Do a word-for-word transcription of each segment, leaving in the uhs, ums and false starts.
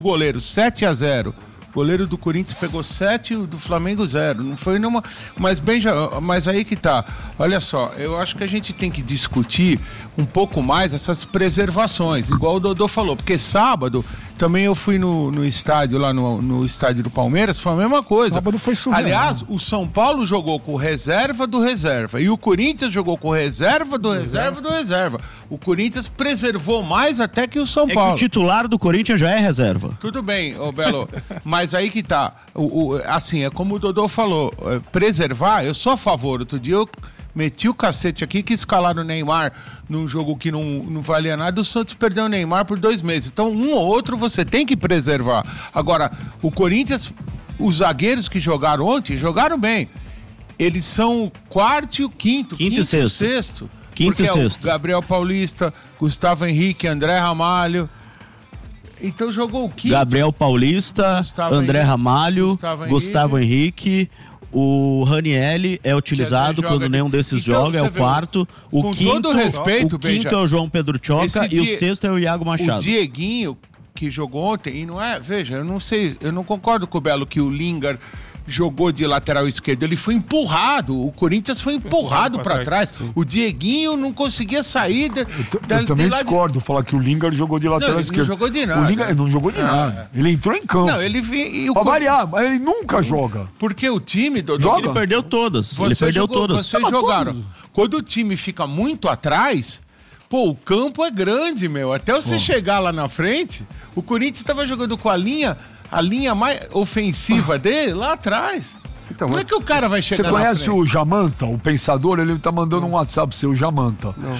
Goleiro, sete a zero. O goleiro do Corinthians pegou sete, o do Flamengo zero. Não foi numa... Mas, bem, já... Mas aí que tá. Olha só, eu acho que a gente tem que discutir um pouco mais essas preservações, igual o Dodô falou. Porque sábado, também eu fui no, no estádio, lá no, no estádio do Palmeiras, foi a mesma coisa. Sábado foi surreal. Aliás, o São Paulo jogou com reserva do reserva. E o Corinthians jogou com reserva do reserva do reserva. O Corinthians preservou mais até que o São é Paulo. Que o titular do Corinthians já é reserva. Tudo bem, ô Belo. Mas aí que tá. O, o, assim, é como o Dodô falou. É, preservar, eu sou a favor. Outro dia eu meti o cacete aqui que escalaram o Neymar num jogo que não, não valia nada. O Santos perdeu o Neymar por dois meses. Então, um ou outro você tem que preservar. Agora, o Corinthians, os zagueiros que jogaram ontem, jogaram bem. Eles são o quarto e o quinto. Quinto, quinto e sexto. sexto. Quinto e sexto. É o Gabriel Paulista, Gustavo Henrique, André Ramalho. Então jogou o quinto. Gabriel Paulista, Gustavo André Henrique, Ramalho, Gustavo Henrique. Gustavo Henrique. O Ranielli é utilizado quando nenhum desses então, joga, é o quarto. O com quinto, todo respeito, o quinto é o João Pedro Tchoca e o sexto é o Iago Machado. O Dieguinho, que jogou ontem, e não é, veja, eu não sei, eu não concordo com o Belo que o Lingard jogou de lateral esquerdo, ele foi empurrado, o Corinthians foi empurrado para trás, trás. O Dieguinho não conseguia sair da, eu, da, eu também discordo, de... falar que o Lingard jogou de lateral não, esquerdo. Não jogou de nada. O Lingard não jogou de ah, nada. É. Ele entrou em campo. Não, ele vi, pra variar, mas ele nunca joga. Porque o time do joga? Ele perdeu todas. Você ele perdeu jogou, todas. Vocês jogaram. Todos. Quando o time fica muito atrás, pô, o campo é grande, meu. Até você oh. chegar lá na frente, o Corinthians estava jogando com a linha, a linha mais ofensiva dele lá atrás. Então, como é que o cara vai chegar? Você conhece o Jamanta, o pensador? Ele tá mandando um WhatsApp pra você, o Jamanta. Não.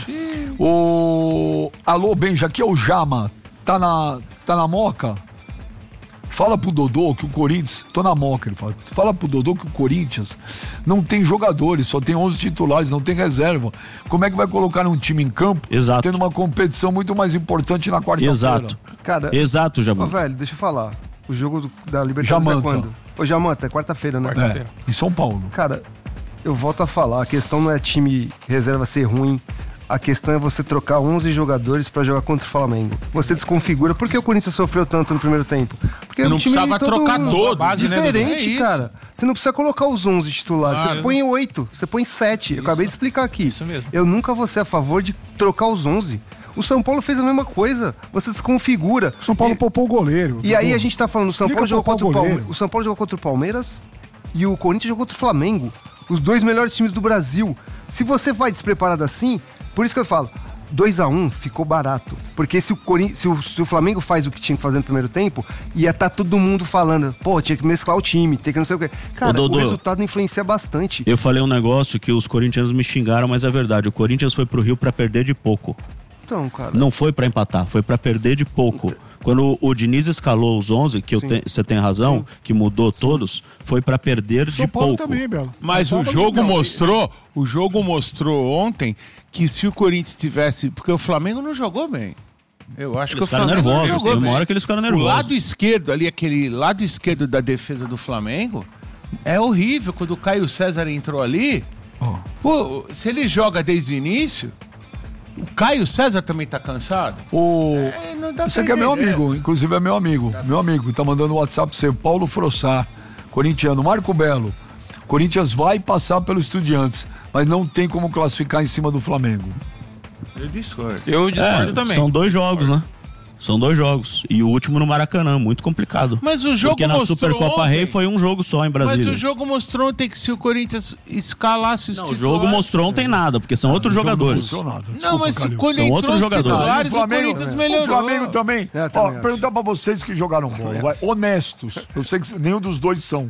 O... Alô, Benja, aqui é o Jama. Tá na, tá na Moca? Fala pro Dodô que o Corinthians... Tô na Moca, ele fala. Fala pro Dodô que o Corinthians não tem jogadores, só tem onze titulares, não tem reserva. Como é que vai colocar um time em campo, Exato. tendo uma competição muito mais importante na quarta-feira? Exato. Cara, Exato, Jamanta. Ó, velho, deixa eu falar. O jogo do, da Libertadores Jamanta. é quando? Ô, Jamanta, é quarta-feira, né? Quarta-feira. É, em São Paulo. Cara, eu volto a falar, a questão não é time reserva ser ruim, a questão é você trocar onze jogadores pra jogar contra o Flamengo. Você desconfigura. Por que o Corinthians sofreu tanto no primeiro tempo? Porque não o time precisava todo trocar todo. Base, diferente, né, é cara. Você não precisa colocar os onze titulares. Ah, você põe oito, você põe sete. Eu acabei de explicar aqui. Isso mesmo. Eu nunca vou ser a favor de trocar os onze. O São Paulo fez a mesma coisa. Você desconfigura. O São Paulo e... poupou o goleiro. E aí a gente tá falando, o São Paulo jogou contra o Palmeiras. O São Paulo jogou contra o Palmeiras e o Corinthians jogou contra o Flamengo. Os dois melhores times do Brasil. Se você vai despreparado assim, por isso que eu falo, dois a um ficou barato. Porque se o, Corin... se, o, se o Flamengo faz o que tinha que fazer no primeiro tempo, ia estar tá todo mundo falando, pô, tinha que mesclar o time, tem que não sei o quê. Cara, Ô, Dodô, o resultado influencia bastante. Eu falei um negócio que os corintianos me xingaram, mas é verdade. O Corinthians foi pro Rio pra perder de pouco. Então, cara... Não foi pra empatar, foi pra perder de pouco. Quando o Diniz escalou os onze, que você tem razão, Sim. que mudou Sim. todos, foi pra perder São de Paulo pouco. Também, Belo. Mas o jogo não, mostrou, o jogo mostrou ontem que se o Corinthians tivesse, porque o Flamengo não jogou bem. Eu acho eles que o Flamengo nervosos, não jogou tem bem. uma hora que eles ficaram nervosos. O lado esquerdo ali, aquele lado esquerdo da defesa do Flamengo, é horrível. Quando o Caio César entrou ali, oh. pô, se ele joga desde o início... O Caio César também tá cansado? O... É, Esse aqui é meu amigo, inclusive é meu amigo. Tá. Meu amigo, tá mandando um WhatsApp pra você, Paulo Frossar, corintiano. Marco Belo, Corinthians vai passar pelo Estudiantes, mas não tem como classificar em cima do Flamengo. Eu discordo. Eu discordo é, também. São dois jogos, né? São dois jogos. E o último no Maracanã, muito complicado. Mas o jogo Porque na Supercopa Rei foi um jogo só em Brasília. Mas o jogo mostrou ontem que se o Corinthians escalasse os não, titulares... o jogo mostrou ontem nada, porque são não, outros jogadores. Não nada. Desculpa, não, mas Calil. quando são outros jogadores. Titulares, o, Flamengo, o Corinthians melhorou. O Flamengo também. É, Ó, também perguntar pra vocês que jogaram bola, vai, honestos. Eu sei que nenhum dos dois são.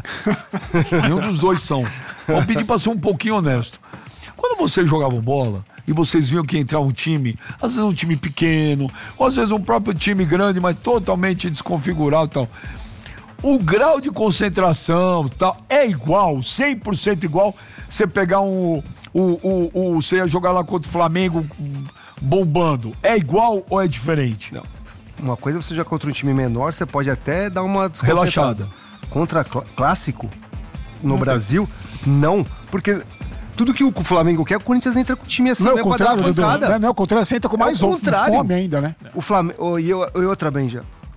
nenhum dos dois são. Vamos pedir pra ser um pouquinho honesto. Quando vocês jogavam bola... e vocês viam que entrar um time, às vezes um time pequeno, ou às vezes um próprio time grande, mas totalmente desconfigurado e tal. O grau de concentração tal, é igual, cem por cento igual, você pegar um, o, o, o, você ia jogar lá contra o Flamengo bombando, é igual ou é diferente? Não. Uma coisa é você jogar contra um time menor, você pode até dar uma relaxada. Contra cl- clássico no não Brasil, tem. não, porque... Tudo que o Flamengo quer, o Corinthians entra com o time assim, não, né, pra dar uma pancada. Não, não, o contrário, você entra com mais é o contrário. fome ainda, né? O Flamengo, oh, e, eu, e outra, Benja,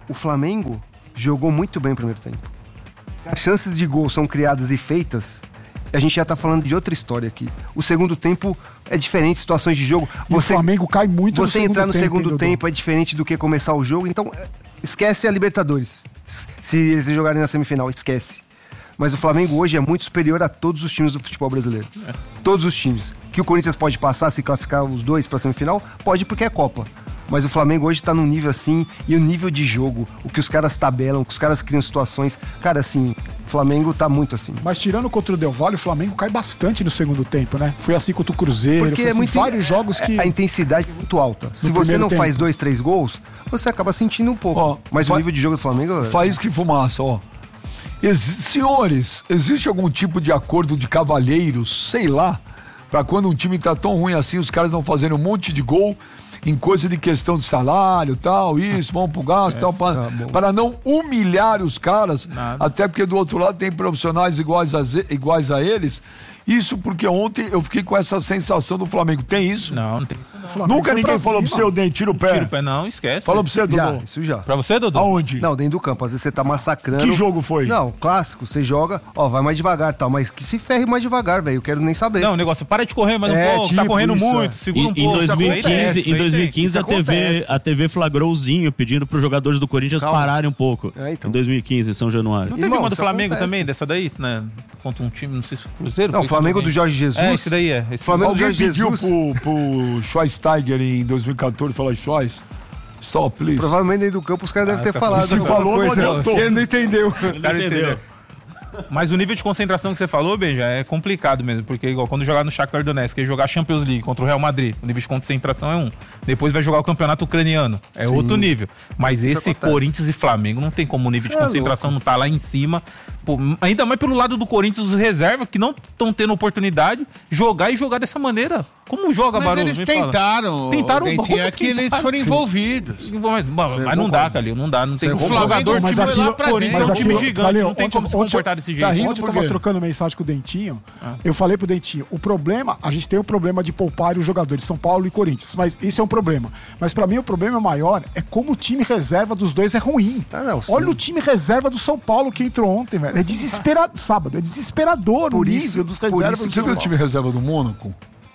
o Flamengo jogou muito bem no primeiro tempo. Se as chances de gol são criadas e feitas, a gente já tá falando de outra história aqui. O segundo tempo é diferente, situações de jogo. E você, o Flamengo cai muito no segundo tempo. Você entrar no tempo, segundo hein, tempo é diferente do que começar o jogo. Então, esquece a Libertadores. Se eles jogarem na semifinal, esquece. Mas o Flamengo hoje é muito superior a todos os times do futebol brasileiro. É. Todos os times. Que o Corinthians pode passar, se classificar os dois pra semifinal, pode porque é Copa. Mas o Flamengo hoje tá num nível assim, e o nível de jogo, o que os caras tabelam, o que os caras criam situações. Cara, assim, o Flamengo tá muito assim. Mas tirando contra o Del Valle, o Flamengo cai bastante no segundo tempo, né? Foi assim contra o Cruzeiro, porque foi assim, é muito, vários jogos que... A intensidade é muito alta. Se você não tempo. faz dois, três gols, você acaba sentindo um pouco. Ó, Mas o nível de jogo do Flamengo... Faísca e fumaça, ó. Ex- senhores, existe algum tipo de acordo de cavalheiros, sei lá, pra quando um time tá tão ruim assim, os caras não fazerem um monte de gol em coisa de questão de salário, tal, isso, vão pro gasto, é, tal, para, tá para não humilhar os caras, Nada. Até porque do outro lado tem profissionais iguais a, iguais a eles. Isso porque ontem eu fiquei com essa sensação do Flamengo. Tem isso? Não, não tem. Nunca ninguém falou pro seu Dente, tira o pé. Tira o pé, não, esquece. Falou pro você, Dudu? Já, isso já. Pra você, Dudu? Aonde? Não, dentro do campo. Às vezes você tá massacrando. Que jogo foi? Não, clássico. Você joga, ó, vai mais devagar e tal. Mas que se ferre mais devagar, velho. Eu quero nem saber. Não, o negócio, para de correr, mas é, um pouco. Tipo tá correndo isso, muito, é. segura um em, pouco. em dois mil e quinze, em dois mil e quinze a T V, a T V flagrou o Zinho pedindo pros jogadores do Corinthians Calma. pararem um pouco. É, então. Em dois mil e quinze, em São Januário. Não teve uma do Flamengo acontece. também, dessa daí, né? Contra um time, não sei se foi Cruzeiro. Não, o Flamengo do Jorge Jesus. É, esse daí é. Esse Flamengo do Jorge pediu Jesus. pro, pro Schweinsteiger em dois mil e quatorze, falar Schweiz, stop, please. Provavelmente dentro do campo os caras ah, devem ter falado. Se falou, coisa, não adiantou. Ele não entendeu. Ele não entendeu. Mas o nível de concentração que você falou, Benja, é complicado mesmo, porque igual quando jogar no Shakhtar Donetsk, que jogar Champions League contra o Real Madrid, o nível de concentração é um. Depois vai jogar o campeonato ucraniano, é Sim. outro nível. Mas Isso esse acontece. Corinthians e Flamengo não tem como o nível Isso de concentração é não tá lá em cima. Pô, ainda mais pelo lado do Corinthians, os reservas que não estão tendo oportunidade, jogar e jogar dessa maneira. Como joga, Mas Barulho? eles tentaram. Tentaram um pouco. É que eles foram envolvidos. Mas, mas, mas não dá, Calil, não dá. Não tem como. O jogador mas time aquilo, lá pra Corinthians dentro. é um time gigante, Calil, não tem ontem, como se comportar desse jeito. Tá rindo ontem eu tava trocando mensagem com o Dentinho. Ah. Eu falei pro Dentinho, o problema, a gente tem o problema de poupar os jogadores, São Paulo e Corinthians, mas isso é um problema. Mas pra mim o problema maior é como o time reserva dos dois é ruim. Ah, não, Olha o time reserva do São Paulo que entrou ontem, velho. É desesperador, sábado, é desesperador por o isso, nível dos reservas. Você viu o time reserva do Mônaco?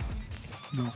Não.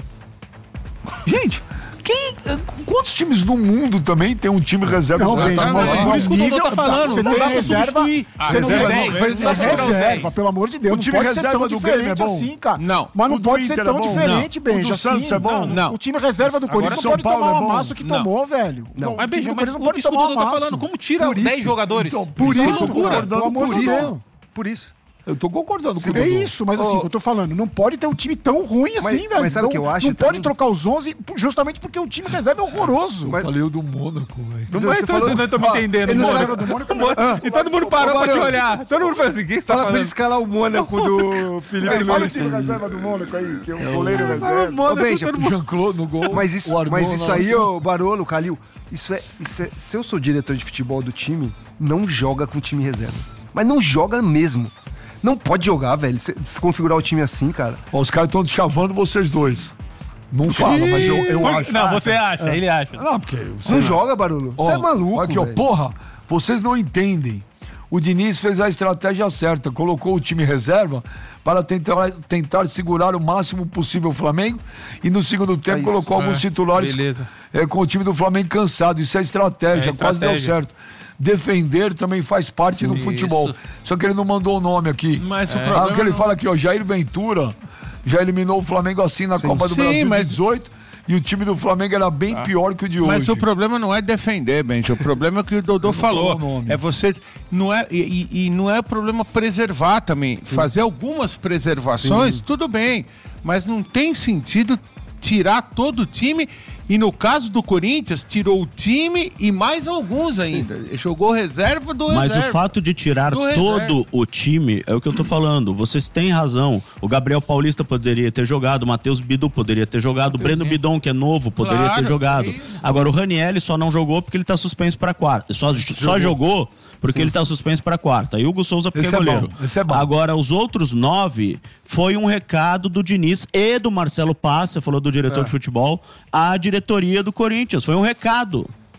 Gente, quem, quantos times no mundo também tem um time reserva? Não, Benja, tá, mas por isso que o Dudu tá falando. Você não tem dá reserva. Você não tem reserva, pelo amor de Deus. O time não pode ser tão do diferente é assim, cara. Não. Mas não pode ser tão diferente, Benja. O do Santos é bom? Não. O time reserva do Corinthians não pode tomar uma massa que tomou, velho. Não. Mas, Benja, mas não pode tomar uma massa. Tá falando, como tira dez jogadores? Por isso, pelo amor de Deus. Por isso. Eu tô concordando com o É isso, mas assim, oh. eu tô falando, não pode ter um time tão ruim assim, mas, velho. Mas sabe o que eu acho? Não também? pode trocar os onze justamente porque o time reserva é horroroso. Eu falei o do Mônaco, velho. Não vai, falou... não tô me entendendo. Ele reserva do Mônaco. Ah, e todo mundo parou pra te olhar. Todo mundo fez assim, o que você tá falando? Fala pra ele escalar o Mônaco do Felipe Luiz. Fala o time reserva do Mônaco aí, que é o goleiro reserva. Ô, Benja, Jean-Claude no gol. Mas isso, mas isso aí, ô Barolo, Calil, isso é, isso é... Se eu sou diretor de futebol do time, não joga com o time reserva. Mas não joga mesmo. Não pode jogar, velho, se configurar o time assim, cara. Ó, os caras estão te chavando vocês dois. Não fala, mas eu, eu acho. Não, você acha, é. ele acha. Não, porque... Você não joga, Barulho. Você é maluco, aqui, ó, porra, vocês não entendem. O Diniz fez a estratégia certa, colocou o time reserva para tentar, tentar segurar o máximo possível o Flamengo e no segundo tempo é colocou alguns é, titulares é, com o time do Flamengo cansado. Isso é estratégia, é quase deu certo. Defender também faz parte do futebol. Só que ele não mandou o nome aqui. Mas é. o problema ah, que ele não... fala aqui, ó, Jair Ventura já eliminou o Flamengo assim na Sim. Copa do Sim, Brasil mas... dezoito e o time do Flamengo era bem ah. pior que o de hoje. Mas o problema não é defender, Benja. O problema é que o Dodô falou. É você... Não é, e, e não é problema preservar também. Sim. Fazer algumas preservações, Sim. tudo bem. Mas não tem sentido tirar todo o time... E no caso do Corinthians, tirou o time e mais alguns ainda. Sim. Jogou reserva do Mas reserva. o fato de tirar todo reserva. o time, é o que eu tô falando. Vocês têm razão. O Gabriel Paulista poderia ter jogado, o Matheus Bidu poderia ter jogado, o Breno Bidon, que é novo, poderia claro, ter jogado. Agora, o Ranieri só não jogou porque ele tá suspenso pra quarta. Só jogou, só jogou porque Sim. ele tá suspenso pra quarta. E o Hugo Souza porque Esse é goleiro. É Esse é bom. Agora, os outros nove, foi um recado do Diniz e do Marcelo Paz, você falou do diretor é. de futebol, à diretoria do Corinthians. Foi um recado.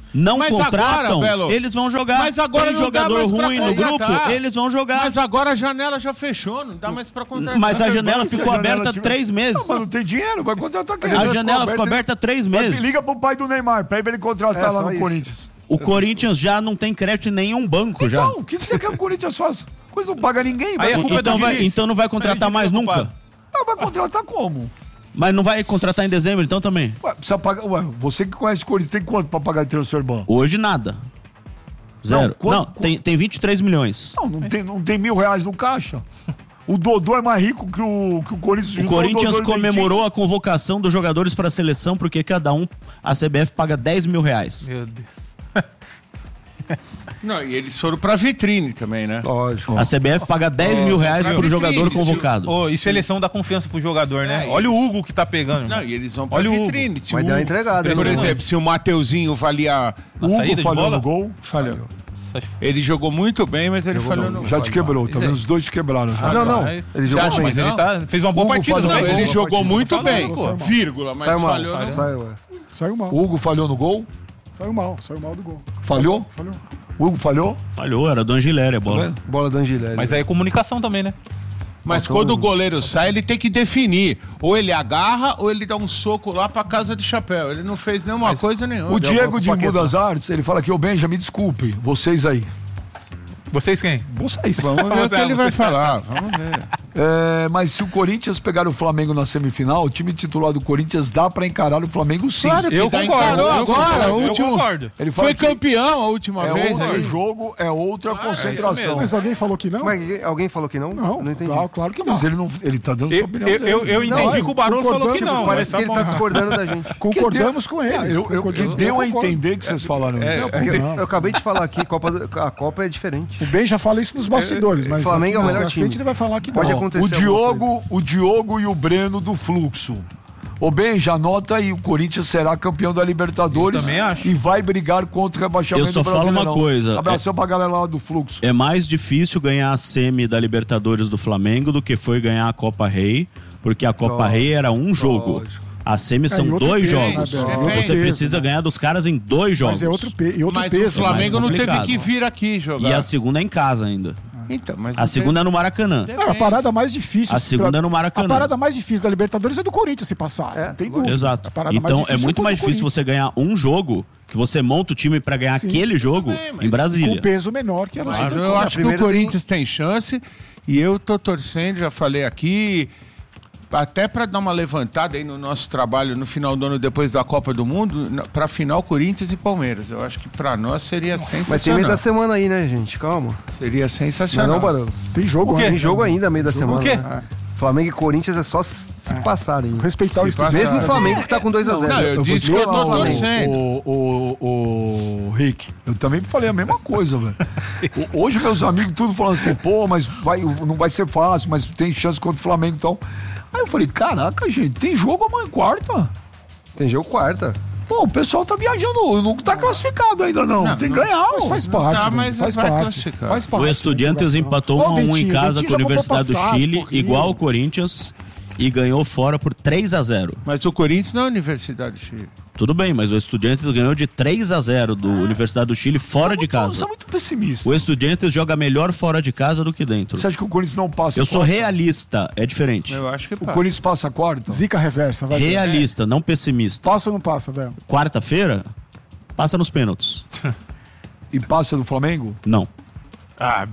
não Mas contratam, agora, Belo, eles vão jogar. Mas agora tem não dá jogador mais pra ruim no grupo, contratar. eles vão jogar. Mas agora a janela já fechou, não dá mais pra contratar. Mas a janela Se a ficou janela aberta tiver- três meses. Não, mas não tem dinheiro, vai contratar quem? A janela ficou aberta três meses. Liga pro pai do Neymar, pede ele contratar É, lá só no isso. Corinthians. O Corinthians já não tem crédito em nenhum banco já. Então, o que você quer que o Corinthians faça? Coisa não paga ninguém, vai, Aí a culpa é do Então, vai, Diniz. então não vai contratar Aí, mais Diniz é nunca. culpado. Ah, vai contratar como? Mas não vai contratar em dezembro então também? Ué, precisa pagar. Ué, você que conhece o Corinthians, tem quanto pra pagar de transfer ban? Hoje nada. Zero. quanto- Não, tem, tem vinte e três milhões. Não, não tem, não tem mil reais no caixa. O Dodô é mais rico que o, que o Corinthians. O Corinthians comemorou a convocação dos jogadores para a seleção porque cada um, a C B F paga dez mil reais. Meu Deus. Não, e eles foram pra vitrine também, né? Lógico. A C B F paga dez mil reais pra por vitrine, jogador se- convocado. Ô, e seleção dá confiança pro jogador, né? É, Olha o Hugo que tá pegando. Não, irmão. e eles vão pra Olha o Hugo. vitrine. Se Vai o dar uma Hugo- entregada, Por hein, exemplo, se o Mateuzinho valia... Na Hugo saída de falhou bola? no gol. Falhou. Ele jogou muito bem, mas ele falhou no Já te quebrou, tá vendo? Os dois te quebraram. já. Não, não. Mas- Ele Você jogou acha, bem. Mas ele Não. tá, fez uma boa Hugo partida, falou- não Não, fez? ele Boa jogou partida, muito tô bem, falando, pô. vírgula, mas Saiu mal. falhou no... Saiu, é. Saiu mal. O Hugo falhou no gol? Saiu mal. Saiu mal do gol. Falhou? Falhou. O Hugo falhou? Falhou, era do Angiléria a Tá bola. vendo? Bola do Angileri. Mas aí é comunicação também, né? Mas quando o goleiro sai, ele tem que definir. Ou ele agarra, ou ele dá um soco lá pra casa de chapéu. Ele não fez nenhuma coisa nenhuma. O Diego de Paquetá. Mudas Artes, ele fala que, ô Benja, me desculpe, vocês aí. Vocês quem? Vocês. Vamos ver o que Você- ele vai você- falar. Vamos ver. É, mas se o Corinthians pegar o Flamengo na semifinal, o time titular do Corinthians dá pra encarar o Flamengo sim. Claro que Eu dá, concordo, encarou eu agora. concordo, o eu último... concordo. Ele fala Foi que campeão a última é vez. outro aí. jogo, é outra concentração. mesmo. Mas alguém falou que não? Mas alguém falou que não? Não, Não entendi. Claro, claro que não. Mas ele, não, ele tá dando Eu, sua opinião eu, dele. eu, eu entendi Não, que o Barolo falou que concordamos, não. Parece mas que ele tá tá bom. discordando da gente. Concordamos com ele. É, eu, eu, que Concordamos. deu a Eu concordo. entender que vocês falaram. É, Não, é que eu, não. eu acabei de falar aqui, Copa, do- a Copa é diferente. O Ben já fala isso nos bastidores, mas Flamengo é o aqui, melhor na time. frente ele vai falar que Pode não. acontecer. o Diogo, o Diogo e o Breno do Fluxo. Ô Ben, já anota aí, o Corinthians será campeão da Libertadores Eu também acho. e vai brigar contra o rebaixamento Eu só do falo uma Brasileirão. coisa, Abração pra galera lá do Fluxo. É mais difícil ganhar a semi da Libertadores do Flamengo do que foi ganhar a Copa Rei, porque a Copa Lógico. Rei era um jogo. Lógico. A semi É, são e outro dois peso, né, jogos. Bel? É Então outro você peso, precisa né? ganhar dos caras em dois jogos. Mas é outro, pe e outro Mas peso. o Flamengo mais não teve complicado. que vir aqui jogar. E a segunda é em casa ainda. Então, mas A não segunda é no Maracanã. tem- Não, a parada mais difícil. A segunda é no Maracanã. A parada mais difícil da Libertadores é do Corinthians se passar. É, não tem dúvida. Exato. A parada mais Então é difícil muito é mais do difícil Corinthians. você ganhar um jogo que você monta o time pra ganhar Sim. aquele jogo bem, mas em Com Brasília. peso menor que era Mas o eu acho que o primeira Corinthians tem chance e eu tô torcendo, já falei aqui, até para dar uma levantada aí no nosso trabalho no final do ano, depois da Copa do Mundo, para final Corinthians e Palmeiras. Eu acho que para nós seria Mas tem sensacional. meio da semana aí, né, gente? Calma. Seria Não é sensacional. não, Barão? Tem jogo quê? antes, Tem jogo né? ainda meio da semana. quê? né? Flamengo e Corinthians é só se passarem. Respeitar o Se estúdio. passa- Mesmo o Flamengo que tá com dois a zero. Não, eu vou disse te que eu falar, tô o- torcendo. O, o, o Rick, eu também falei a mesma coisa, velho. O- Hoje meus amigos tudo falando assim, pô, mas vai, não vai ser fácil, mas tem chance contra o Flamengo e tal. Aí eu falei, caraca, gente, tem jogo amanhã quarta? Tem jogo quarta. Pô, o pessoal tá viajando, não tá classificado ainda não, Não, tem que não. ganhar. Mas ó. faz parte, tá, né? mas faz vai parte. classificar. Faz parte. O Estudiantes da empatou Ô, um a um em Dentinho, casa Dentinho com a já Universidade do comprou passagem Chile, pro Rio. igual ao Corinthians, e ganhou fora por três a zero. Mas o Corinthians não é a Universidade do Chile. Tudo bem, mas o Estudiantes ganhou de três a zero do Universidade do Chile fora de Você é casa. muito pessimista. O Estudiantes joga melhor fora de casa do que dentro. Você acha que o Corinthians não passa Eu sou quarta? realista, é diferente. Eu acho que O passa. Corinthians passa a quarta? Zica reversa, vai ver. Realista, não pessimista. Passa ou não passa, velho? Quarta-feira, passa nos pênaltis. E passa do Flamengo? Não. Ah,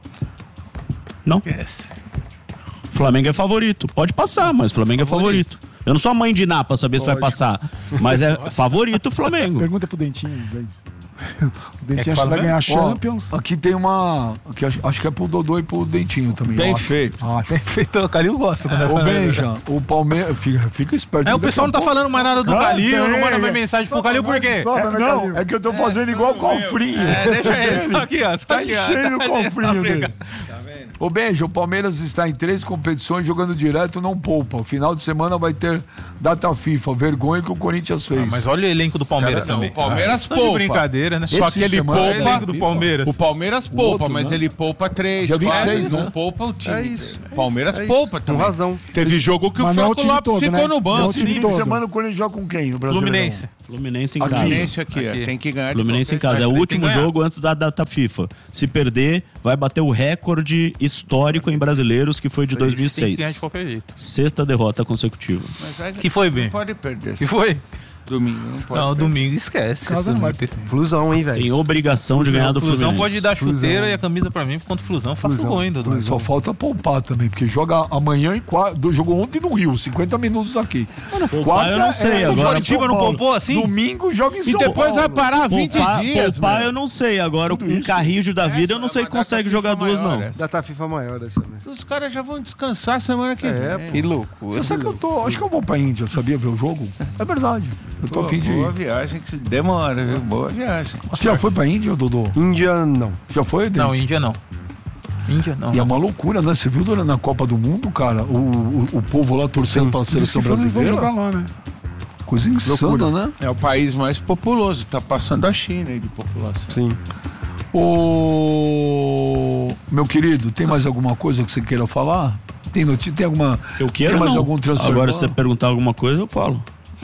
Não. esquece. Flamengo é favorito. Pode passar, mas Flamengo é favorito. Eu não sou a mãe de Ná pra saber se vai passar. Mas é favorito o Flamengo. Pergunta pro Dentinho, velho. O Dentinho É que acha que fala vai mesmo? ganhar a Ó, Champions. aqui tem uma. Aqui, acho, acho que é pro Dodô e pro Dentinho também. Bem eu acho. feito. Ah, Bem feito, o Calil gosta quando é Ô, falando. Benja, o Palmeiras. Fica, fica esperto. É, o pessoal não tá falando mais nada do Ah, Calil, não tem. manda mais mensagem pro Calil, por quê? Sobra, né, Não, Calil? é que eu tô fazendo igual o cofrinho. É, deixa ele, só aqui, ó. Só Tá aqui, ó. enchendo o Tá cofrinho briga. dele. Ô, Benja, o Palmeiras está em três competições jogando direto, não poupa. O final de semana vai ter data FIFA. Vergonha que o Corinthians fez. Ah, mas olha o elenco do Palmeiras Cara, não, também. o Palmeiras Tá de poupa. brincadeira, né? Só Esse que ele fim de semana O é poupa. elenco do Palmeiras. O Palmeiras poupa, outro, mas né? ele poupa três, Dia vinte e quatro, seis, não né? poupa o time. É isso. Palmeiras É poupa isso, também. com razão. Teve jogo que o Mas não é o Franco time Lopes todo, ficou né? no Não é banco. o time Esse fim de todo. semana o Corinthians joga com quem? No Brasileirão? Fluminense. Fluminense em Aqui. casa. Fluminense aqui, Aqui. ó, tem que ganhar. de Fluminense em qualquer casa. É o Mas último tem que ganhar. jogo antes da data FIFA. Se perder, vai bater o recorde histórico em brasileiros, que foi de dois mil e Tem que ganhar de seis. qualquer jeito. Sexta derrota consecutiva. Mas aí Que foi, Ben? Não pode perder. Que foi? Domingo, não pode Não, perder. domingo esquece. Casa não vai ter. Flusão, hein, Tem velho. obrigação de ganhar do Flusão Fluminense. pode dar chuteira Flusão. e a camisa pra mim, contra o Flusão, faça o gol ainda. do- Só falta poupar também, porque joga amanhã e quarta. Jogou ontem no Rio, cinquenta minutos aqui. Poupar eu não sei, no agora- Curitiba Curitiba não poupou assim? Domingo joga em E São depois Paulo. vai parar vinte Poupar, dias, poupar meu. eu não sei. Agora, Tudo um isso. carrijo da vida, eu não É, sei mas que consegue data jogar FIFA duas, maior, não. essa. Data FIFA maior dessa vez. Os caras já vão descansar semana que É, vem. Que loucura. Você sabe que eu tô. Acho que eu vou pra Índia, sabia ver o jogo? É verdade. Eu tô Pô, a fim de boa ir. viagem, que se demora, viu? Boa viagem. Você já foi pra Índia, Dodô? Índia, não. Já foi, Dente? Não, Índia não. Índia não. E é uma loucura, né? Você viu durante a Copa do Mundo, cara? O, o, o povo lá torcendo pra Por isso seleção que foram- vão brasileira. jogar lá, né? Coisa insana, né? É o país mais populoso, tá passando a China aí de população. Sim. Ô, meu querido, tem mais alguma coisa que você queira falar? Tem notícia? Tem alguma. Eu quero Tem mais não. algum transtorno? Agora, se você perguntar alguma coisa, eu falo.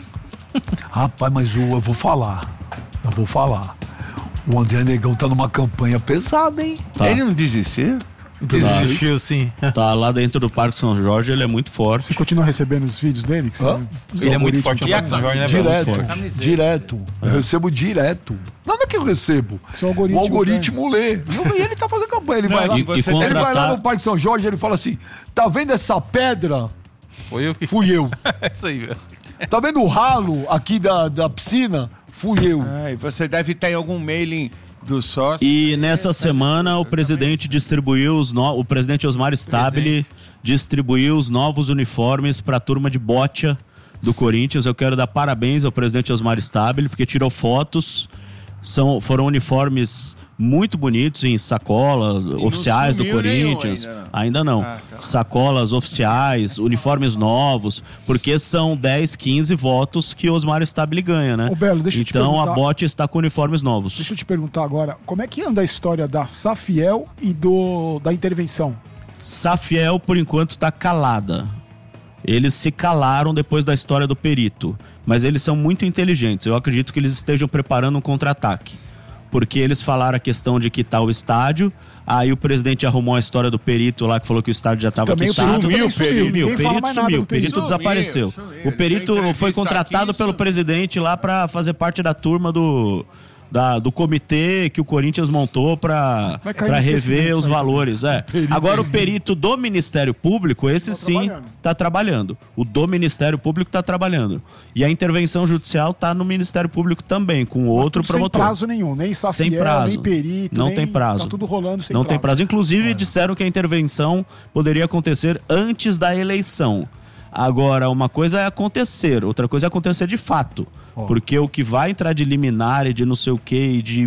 Rapaz, mas o, eu vou falar. Eu vou falar. O André Negão tá numa campanha pesada, hein? Tá. Ele não desistiu? Desistiu, sim. Tá lá dentro do Parque São Jorge, ele é muito Você forte. continua recebendo os vídeos dele? Que Hã? você- Ele é muito algoritmo forte te no E a Parque São Jorge, né, camisa? velho? Direto, forte. Camiseta. direto. Eu recebo direto. Não é que eu recebo. Seu O algoritmo algoritmo lê. E ele tá fazendo campanha. Ele, Não, vai lá, e ele você vai contratar- lá no Parque São Jorge e ele fala assim: tá vendo essa pedra? Foi eu que. Fui eu. É isso aí, velho. Tá vendo o ralo aqui da, da piscina? Fui eu. Ai, você deve estar em algum mailing do sócio. E nessa semana o presidente distribuiu os no... o presidente Osmar Stabile distribuiu os novos uniformes para a turma de bocha do Corinthians. Eu quero dar parabéns ao presidente Osmar Stabile porque tirou fotos. São foram uniformes muito bonitos em sacolas oficiais do sumiu nenhum Corinthians. ainda não. Ainda não. Ah, tá. Sacolas oficiais, uniformes novos, porque são dez, quinze votos que Osmar Stabile ganha, né? Ô, Belo, deixa eu te então a perguntar. bocha está com uniformes novos. Deixa eu te perguntar agora, como é que anda a história da Safiel e do da intervenção? Safiel, por enquanto, tá calada. Eles se calaram depois da história do perito. Mas eles são muito inteligentes. Eu acredito que eles estejam preparando um contra-ataque. Porque eles falaram a questão de quitar o estádio. Aí o presidente arrumou a história do perito lá, que falou que o estádio já estava Também o quitado. perito também sumiu. Sumiu, o Ninguém fala perito mais nada sumiu. do O perito perito. desapareceu. Sumiu, sumiu. O perito Ele deu foi entrevista contratado aqui, pelo sumiu. presidente lá para fazer parte da turma do... Da, do comitê que o Corinthians montou para Vai cair no rever esquecimento os isso aí valores. É. Agora o perito do Ministério Público, esse sim, trabalhando. está trabalhando. O do Ministério Público está trabalhando. E a intervenção judicial está no Ministério Público também, com outro Tudo promotor. Sem prazo nenhum, nem Safiel, Sem prazo. nem perito, Não nem- tem prazo. Tá tudo rolando sem Não prazo. tem prazo. Inclusive, disseram que a intervenção poderia acontecer antes da eleição. Agora, uma coisa é acontecer, outra coisa é acontecer de fato. Porque o que vai entrar de liminar e de não sei o que, e de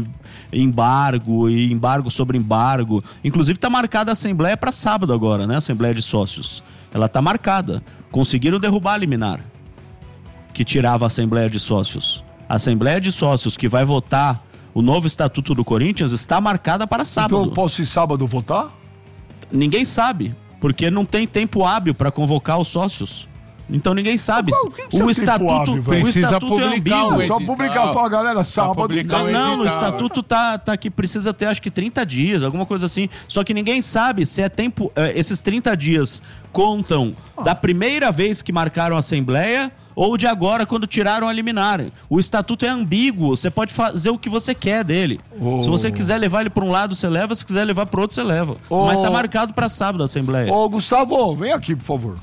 embargo, e embargo sobre embargo. Inclusive, tá marcada a Assembleia para sábado agora, né? A Assembleia de Sócios. Ela tá marcada. Conseguiram derrubar a liminar que tirava a Assembleia de Sócios. A Assembleia de Sócios que vai votar o novo Estatuto do Corinthians está marcada para sábado. Então eu posso ir sábado votar? Ninguém sabe, porque não tem tempo hábil para convocar os sócios. Então ninguém sabe. Qual- que que O você tem tempo estatuto, hábil, o velho? Precisa estatuto é publicar ambíguo. o É só edital. publicar, fala, galera, sábado. publicar Não, o não, no edital. estatuto tá, tá que precisa ter acho que trinta dias, alguma coisa assim. Só que ninguém sabe se é tempo. eh, esses trinta dias contam da primeira vez que marcaram a Assembleia ou de agora quando tiraram a liminar. O estatuto é ambíguo, você pode fazer o que você quer dele. Oh. Se você quiser levar ele para um lado, você leva, se quiser levar para outro, você leva. Oh. Mas tá marcado para sábado a Assembleia. Ô, Gustavo, vem aqui, por favor.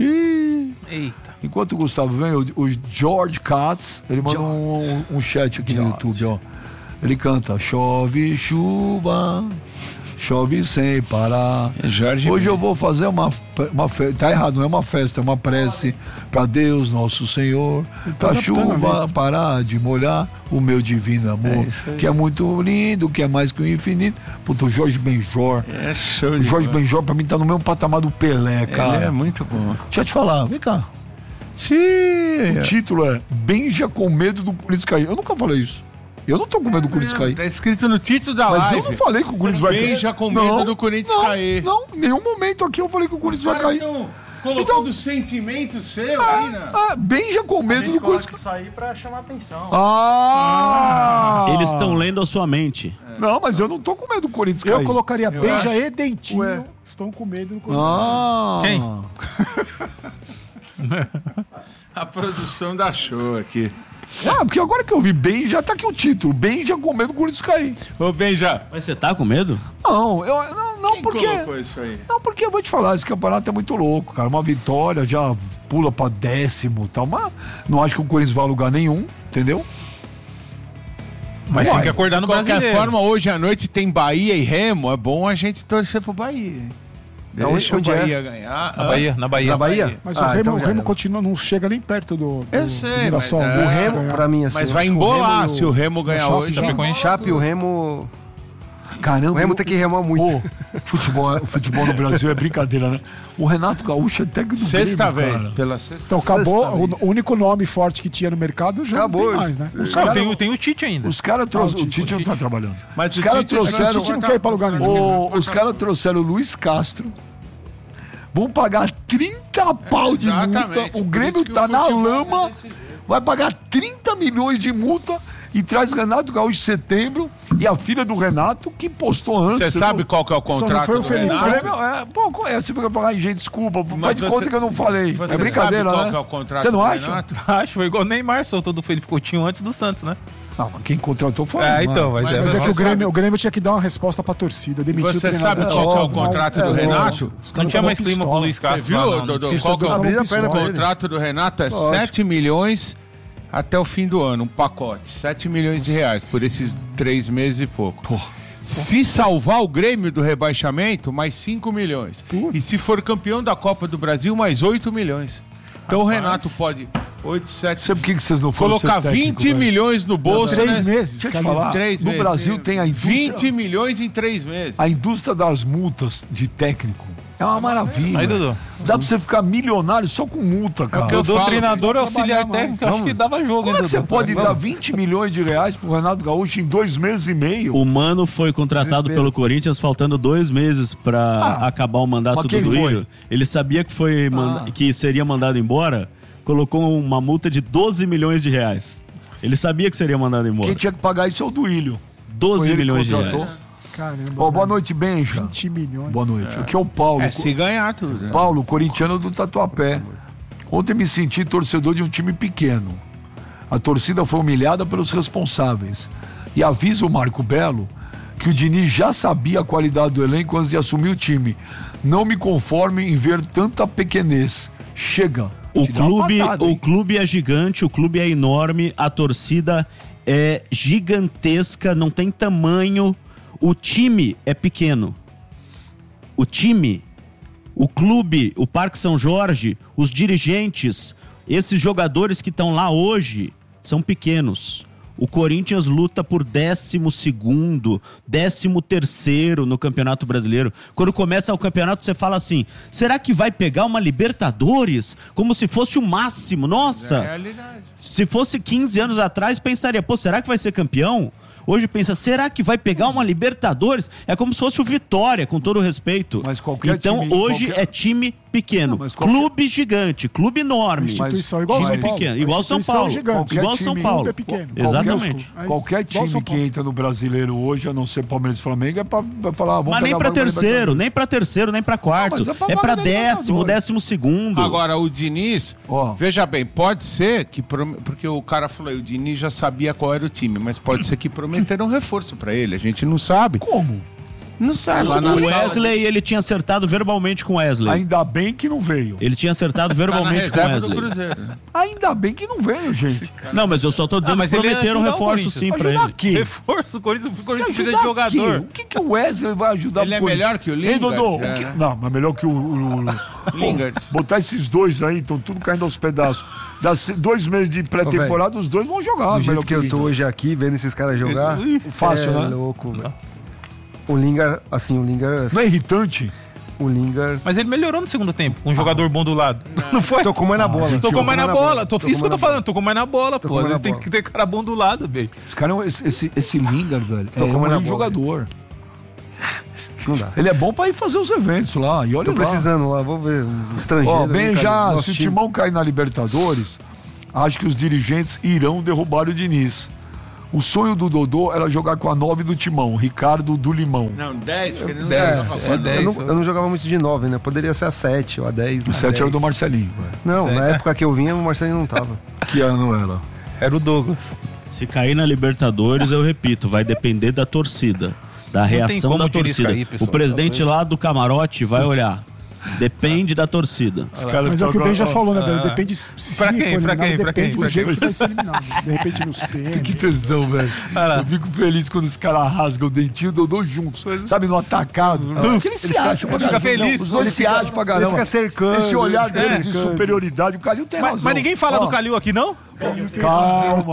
Eita. Enquanto o Gustavo vem, o, o George Katz, ele manda um, um chat aqui no YouTube, ó. Ele canta, chove chuva, chove sem parar. É Jorge Hoje Ben. eu vou fazer uma, uma festa, tá errado, não é uma festa, é uma prece pra Deus nosso Senhor, pra adaptando a chuva parar de molhar o meu divino amor, que é muito lindo, que é mais que o infinito. Puta, o Jorge Benjor. É show O de Jorge bola. Benjor pra mim tá no mesmo patamar do Pelé, cara. Ele é muito bom. Deixa eu te falar, vem cá. Xiii. O título é Benja com medo do polícia cair. Eu nunca falei isso. Eu não tô com medo do Corinthians cair. Tá escrito no título da Mas live. eu não falei que o Corinthians vai cair. Beija com medo Não, do Corinthians não, cair. Não, em nenhum momento aqui eu falei que o Corinthians vai cair. Então, colocando Então- sentimento seu aí, né? Ah, beija com A medo gente do coloca Corinthians. isso aí pra chamar atenção. Ah! Eles estão lendo a sua mente. Não, mas eu não tô com medo do Corinthians Eu cair. colocaria Beija acho. e Dentinho. Ué. Estão com medo do Corinthians. Ah! Quem? A produção da show aqui. Ah, porque agora que eu vi bem, já tá aqui o título. Bem já com medo do Corinthians cair. Ô, Benja, Mas você tá com medo? Não, eu, não, não quem porque... colocou isso aí? Não, porque eu vou te falar, esse campeonato é muito louco, cara. Uma vitória já pula pra décimo e tal, mas não acho que o Corinthians vai a lugar nenhum, entendeu? Mas Uai, tem que acordar De no qualquer brasileiro. forma, hoje à noite tem Bahia e Remo. É bom a gente torcer pro Bahia. Deixa Onde o é? Bahia ganhar. Na Bahia, na Bahia. Na Bahia? Mas Ah, o Remo, então o já Remo era. continua, não chega nem perto do, do, Eu sei, do Mirassol. mas é- Do O Remo, ganhar. pra mim, assim. Mas vai acho que o embolar Remo e se o Remo ganhar Chape hoje. já- Chapecoense. O Chape e o Remo. Caramba. O Remo eu- tem que remar muito. Pô, futebol, o futebol no Brasil é brincadeira, né? O Renato Gaúcho é técnico do Sexta Grêmio, vez. cara. Pela sexta. Então acabou, Sexta o, vez. o único nome forte que tinha no mercado já Acabou, não tem mais, né? Os Não, caras tem, o- tem o Tite ainda. os cara trouxeram. Ah, o Tite não tá trabalhando. Mas Os o caras Tite- trouxeram. O Tite não quer ir pra lugar nenhum. O- os caras trouxeram o Luiz Castro. Vão pagar trinta pau de multa. Exatamente, O por Grêmio isso que tá o na futebol lama. tá desse- Vai pagar trinta milhões de multa e traz Renato Gaúcho em setembro e a filha do Renato que postou antes. Você sabe qual que é o contrato foi o do Felipe, O Renato? Grêmio, é, pô, qual é? Você vai falar, gente, desculpa, Mas faz de você- conta que eu não falei. Você É brincadeira, sabe qual né? que é o contrato Você não do acha? Renato? Acho, foi igual o Neymar soltou do Felipe Coutinho antes do Santos, né? Não, mas quem contratou foi É, o então, Neymar. mas, Mas Mas é você que o Grêmio, sabe- o Grêmio tinha que dar uma resposta pra torcida. Demitiu Você o sabe treinador. qual que é o óbvio, contrato do é, Renato? óbvio. Os Não caras tinha mais estavam clima pro pistola. Luiz Você Castro. viu, lá, não, Dodô? não tinha Qual que é o Abriram a perna o pra ele. contrato do Renato? É Lógico. sete milhões até o fim do ano, um pacote. sete milhões de reais por esses três meses e pouco. Se salvar o Grêmio do rebaixamento, mais cinco milhões. E se for campeão da Copa do Brasil, mais oito milhões. Então o Renato pode oito, sete, Sabe por que que vocês não foram colocar ser técnico, vinte velho? milhões no bolso. Três né? meses. Deixa eu te cara. falar, Três no meses. Brasil tem a indústria... vinte milhões em três meses. A indústria das multas de técnico é uma maravilha. Aí, Dudu. Dá pra você ficar milionário só com multa, cara. que eu Eu dou falo, treinador precisa auxiliar trabalhar técnico, mais. acho que dava jogo, Como hein, é que você Dudu? pode Vamos. dar vinte milhões de reais pro Renato Gaúcho em dois meses e meio? O Mano foi contratado Desespero. pelo Corinthians faltando dois meses pra Ah, acabar o mandato mas do quem foi? Duílio. Ele sabia que, foi manda- Ah. que seria mandado embora, colocou uma multa de doze milhões de reais. Ele sabia que seria mandado embora. Quem tinha que pagar isso é o Duílio. doze Foi ele que milhões de contratou? reais. Caramba. Ó, boa velho. noite, Benja. vinte milhões. Boa noite. Aqui é o Paulo. É, se ganhar tudo. né? Paulo, corintiano do Tatuapé. Ontem me senti torcedor de um time pequeno. A torcida foi humilhada pelos responsáveis. E avisa o Marco Belo que o Diniz já sabia a qualidade do elenco antes de assumir o time. Não me conformo em ver tanta pequenez. Chega. O Te dá uma clube, patada, o hein? clube é gigante, o clube é enorme, a torcida é gigantesca, não tem tamanho. O time é pequeno. O time, o clube, o Parque São Jorge, os dirigentes, esses jogadores que estão lá hoje são pequenos. O Corinthians luta por décimo segundo, décimo terceiro no Campeonato Brasileiro. Quando começa o campeonato, você fala assim, será que vai pegar uma Libertadores? Como se fosse o máximo. Nossa! Realidade. Se fosse quinze anos atrás, pensaria, pô, será que vai ser campeão? Hoje pensa, será que vai pegar uma Libertadores? É como se fosse o Vitória, com todo o respeito. Mas qualquer então, time- hoje qualquer- é time pequeno. Não, mas qualquer- Clube gigante, clube enorme. Instituição igual time São Paulo. pequeno, igual São Instituição Paulo. gigante. Qualquer Igual time- São Paulo. é pequeno. Exatamente. Qualquer- Qualquer Igual time São que Paulo. entra no brasileiro hoje, a não ser Palmeiras e Flamengo, é pra, pra falar... Vamos Mas nem pegar pra a vaga da terceiro, Libertadores. nem pra terceiro, nem pra quarto. mas é pra é pra vaga da décimo, Libertadores. décimo segundo. Agora, o Diniz, Ó. veja bem, pode ser que, prom- porque o cara falou, o Diniz já sabia qual era o time, mas pode ser que prometeram um reforço pra ele, a gente não sabe. Como? Não sabe. Lá na O sala- Wesley, ele tinha acertado verbalmente com o Wesley. Ainda bem que não veio. Ele tinha acertado tá na verbalmente com o reserva do Wesley. Cruzeiro. Ainda bem que não veio, gente. Não, mas eu só tô dizendo Ah, mas que ele ia prometeram um ajudar o reforço Corinthians. sim pra Ajudar ele. aqui. Reforço, o Corinthians, o Corinthians precisa de Ajudar aqui. jogador. O que, que o Wesley vai ajudar Ele pro é Corinthians? melhor que o Hein, Lingard, Dodô? é. O que- Não, mas melhor que o... o, o- Lingard. Botar esses dois aí, estão tudo caindo aos pedaços. Dá se- dois meses de pré-temporada, os dois vão jogar. Do melhor jeito que eu tô Lingard. hoje aqui, vendo esses caras jogar. Fácil, é né? louco, velho. O Lingard, assim, o Lingard. Não é irritante? O Lingard... Mas ele melhorou no segundo tempo, com um jogador bom do lado. Não, não foi? Tocou mais na bola. Tocou mais na bola. Tô, isso que eu tô falando, tocou mais na bola, Tocou pô. Às mais vezes na tem bola. que ter cara bom do lado, velho. Esse cara, esse, esse, esse Lingard, velho, é Tocou um mais na grande bola. jogador. Não dá. Ele é bom pra ir fazer os eventos lá. E olha Tô lá. precisando lá, vou ver um estrangeiro. Ó, bem né, cara? já, Nosso se o time. Timão cair na Libertadores, acho que os dirigentes irão derrubar o Diniz. O sonho do Dodô era jogar com a nove do Timão, Ricardo do Limão. Não, dez, porque ele não dez, joga é fora. dez. Eu não, eu não jogava muito de nove, né? Poderia ser a sete ou a dez. O sete era do Marcelinho. velho. Não, na época que eu vinha, o Marcelinho não tava. Que ano era? Era o Douglas. Se cair na Libertadores, eu repito, vai depender da torcida. Da tem reação como da o Diniz torcida. cair, pessoal. O presidente lá do camarote vai olhar. Depende da torcida. Mas é o que o Ben já falou, né, Belo? Depende se Pra quem? for Pra eliminado, quem? Pra depende quem? do Pra jeito quem? que vai ser eliminado. De repente nos Que pênaltis. tesão, velho. Olha lá. Eu fico feliz quando os caras rasgam o dentinho e o Dodô juntos. Sabe, no atacado. O que ele se acha pra fica caramba? feliz. Os dois Ele se acham pra caramba. Ele fica cercando. Esse olhar ele fica deles de cercando. superioridade, o Calil tem Mas, razão. mas ninguém fala Ó, do Calil aqui, não? Calma.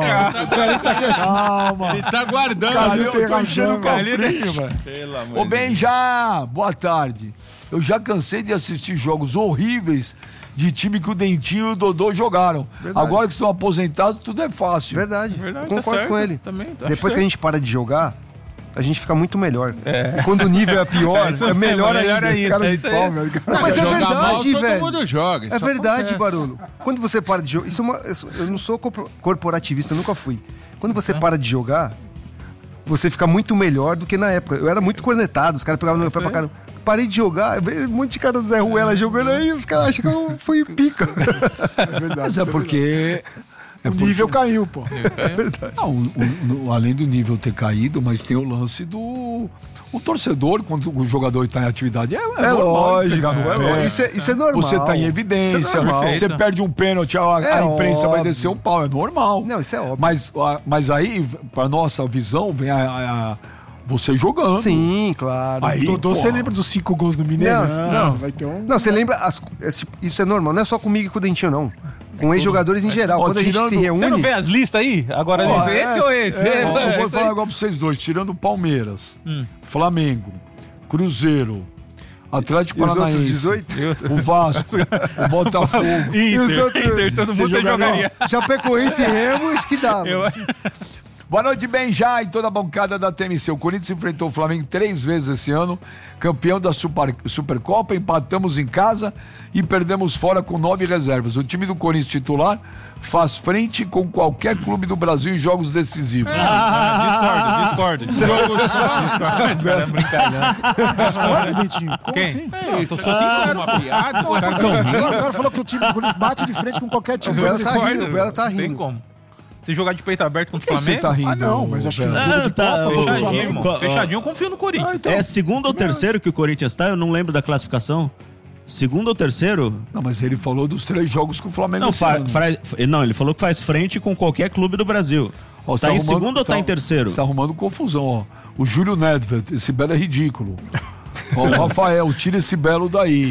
Calma. Ele tá guardando. Calil, tem eu tô enchendo o razão, cofrinho, velho. Ô, Benja, boa tarde. Eu já cansei de assistir jogos horríveis de time que o Dentinho e o Dodô jogaram. Verdade. Agora que estão aposentados, tudo é fácil. Verdade, Verdade, concordo tá certo. com ele. Também, tá Depois que a certo. gente para de jogar, a gente fica muito melhor. E quando o nível é pior, é, melhor, melhor ainda. ainda. Cara é de isso aí. pau, velho. Não, mas é Jogar mal, verdade, todo velho. mundo joga. É isso verdade, acontece. Barulho. Quando você para de jogar. Isso é uma, isso- eu não sou corpo- corporativista, eu nunca fui. Quando você para de jogar, você fica muito melhor do que na época. Eu era muito cornetado, os caras pegavam no meu pé pra caramba. Parei de jogar, veio um monte de cara do Zé Ruela jogando aí, os caras acham que eu fui pica. É verdade. Mas é porque... É O nível caiu, pô. Não, o- o- o- além do nível ter caído, mas tem o lance do... O torcedor, quando o jogador está em atividade, é, é, É normal lógico, pegar no é pé. lógico. Isso é- isso é normal. Você está em evidência, Isso é normal. você Perfeito. perde um pênalti, a, a É imprensa vai óbvio. descer o pau, é normal. Não, isso é óbvio. Mas, a- mas aí, para nossa visão, vem a, a- a- você jogando. Sim, claro. Aí, Dodô, você porra. lembra dos cinco gols do Mineiro? Não, não. Você vai ter um... Não, você lembra. as- esse- isso é normal, não é só comigo e com o Dentinho, não. Com ex-jogadores em geral. Ó, Quando a gente tirando- se reúne. Você não vê as listas aí? Agora, Ó, esse, é, esse ou esse? É, ó, eu É, vou esse falar aí. agora pra vocês dois, tirando Palmeiras, Flamengo, Cruzeiro, Atlético E os outros Paranaense, dezoito? o Vasco, o Botafogo. E os Inter, outros- Inter, todo Você mundo você jogaria? jogaria. Chapecoense e Remo, acho que dá. Eu- mano. Boa noite, Benjá e toda a bancada da T M C. O Corinthians enfrentou o Flamengo três vezes esse ano, campeão da Super, Supercopa, empatamos em casa e perdemos fora com nove reservas. O time do Corinthians titular faz frente com qualquer clube do Brasil em jogos decisivos. Ah, discordo, discordo. Discordo. É brincadeira. Discorda, Dentinho. Como Quem? assim? É isso, eu sou sincero. Uma piada, os caras tão O cara falou que o time do Corinthians bate de frente com qualquer time. O Belo tá Discordo, rindo, o Belo tá não Tem rindo. como. Se jogar de peito aberto contra o Por que você Flamengo... tá rindo? Ah, não, mas acho que Belo? jogo de Ah, tá, Copa, o- contra o Fechadinho, Flamengo. irmão. Qual- Fechadinho, eu confio no Corinthians. É segundo ou terceiro que o Corinthians tá? Eu não lembro da classificação. Segundo ou terceiro? Não, mas ele falou dos três jogos que o Flamengo Não, esse fa- ano. fra- não, ele falou que faz frente com qualquer clube do Brasil. Ó, você tá em arrumando- segundo ou tá você em terceiro? Você tá arrumando confusão, ó. O Júlio Nedved, esse belo é ridículo. Ó, o Rafael, tira esse belo daí.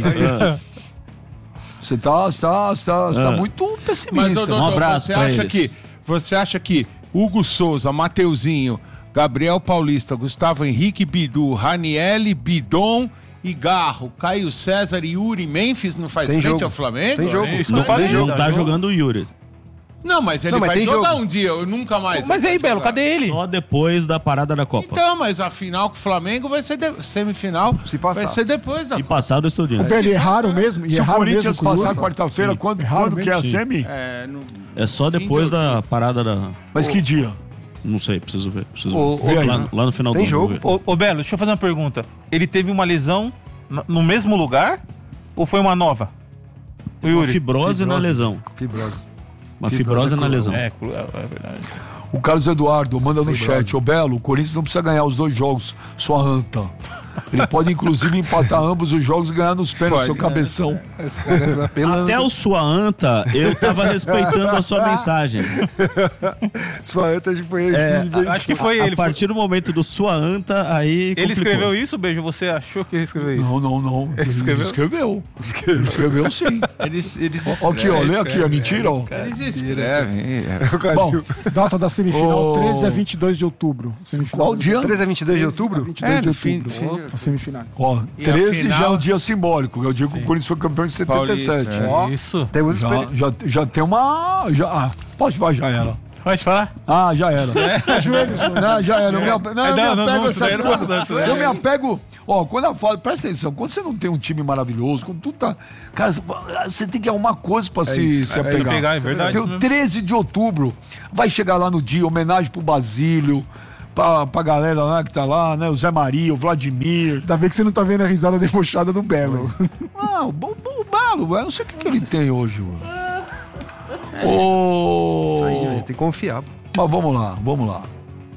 Você tá, você tá, você tá, você tá Ah. muito Mas, pessimista. ô, Dodô, Um abraço você pra acha eles. que Você acha que Hugo Souza, Mateuzinho, Gabriel Paulista, Gustavo Henrique, Bidu, Ranielli, Bidon e Garro, Caio César e Yuri Memphis não faz Tem frente jogo. ao Flamengo? Tem jogo. Isso Não, eu falei, não tá tá jogo. jogando o Yuri. Não, mas ele Não, mas vai tem jogar jogo. um dia, eu nunca mais. Mas ele aí, vai Belo, jogar. cadê ele? Só depois da parada da Copa. Então, mas a final com o Flamengo vai ser de- semifinal. Se passar. Vai ser depois da Se passar do Estudiantes. Ele erraram mesmo. E Se o erraram Corinthians mesmo com o passar Lula. quarta-feira, quando, Erraram quando que é a mesmo. semi? É, no- É só depois da parada da... Mas que dia? Não sei, preciso ver. Preciso Ô, ver. ô, lá, no- lá no final Tem do jogo, ano. vou ver. Ô, ô, Belo, deixa eu fazer uma pergunta. Ele teve uma lesão na- no mesmo lugar ou foi uma nova? O Uma Yuri? fibrose, na Fibrose. lesão. Fibrosa. Uma fibrose na lesão. É, cru- é, é verdade. O Carlos Eduardo manda no chat, ô Belo, o Corinthians não precisa ganhar os dois jogos, sua anta. Ele pode inclusive empatar ambos os jogos e ganhar nos pênaltis, seu cabeção. Até o sua anta, eu tava respeitando a sua mensagem. Sua anta acho que foi É, ele. Acho que foi A ele. foi- partir do momento do sua anta, aí Ele complicou. escreveu isso, Beijo? Você achou que ele escreveu isso? Não, não, não. Ele escreveu? escreveu. Ele escreveu sim. Eles, eles Ó, aqui, ó, lê aqui a mentira, ó. Eles escrevem. é. Bom, Data da semifinal, Ô. treze a vinte e dois de outubro. Semifinal. qual dia? treze a vinte e dois de outubro? vinte e dois É, de no fim, outubro. fim de As semifinais. Ó, E a treze final? já é um dia simbólico. Eu digo que o Corinthians foi campeão de setenta e sete. Paulista, é. Ó, Isso. Temos já, experi- já, já tem uma. Já, ah, pode falar, já era. Pode falar? Ah, já era. Joelhos, Não, já era. Eu me, ape- não, eu me É, não, não, apego não, a isso daí essas não faço coisas. não, isso daí. Eu me apego. Ó, quando eu falo, presta atenção, quando você não tem um time maravilhoso, quando tudo tá. Cara, você tem que arrumar coisa pra se, se É, apegar. pegar, é verdade. Tem isso o mesmo. treze de outubro. Vai chegar lá no dia, homenagem pro Basílio, pra, pra galera lá que tá lá, né? O Zé Maria, o Vladimir. Ainda bem que você não tá vendo a risada debochada do Belo. Ah, o, o, o Balo, eu não sei o que, que ele tem hoje. Ô. Isso aí, velho, tem que confiar. Mas vamos lá, vamos lá.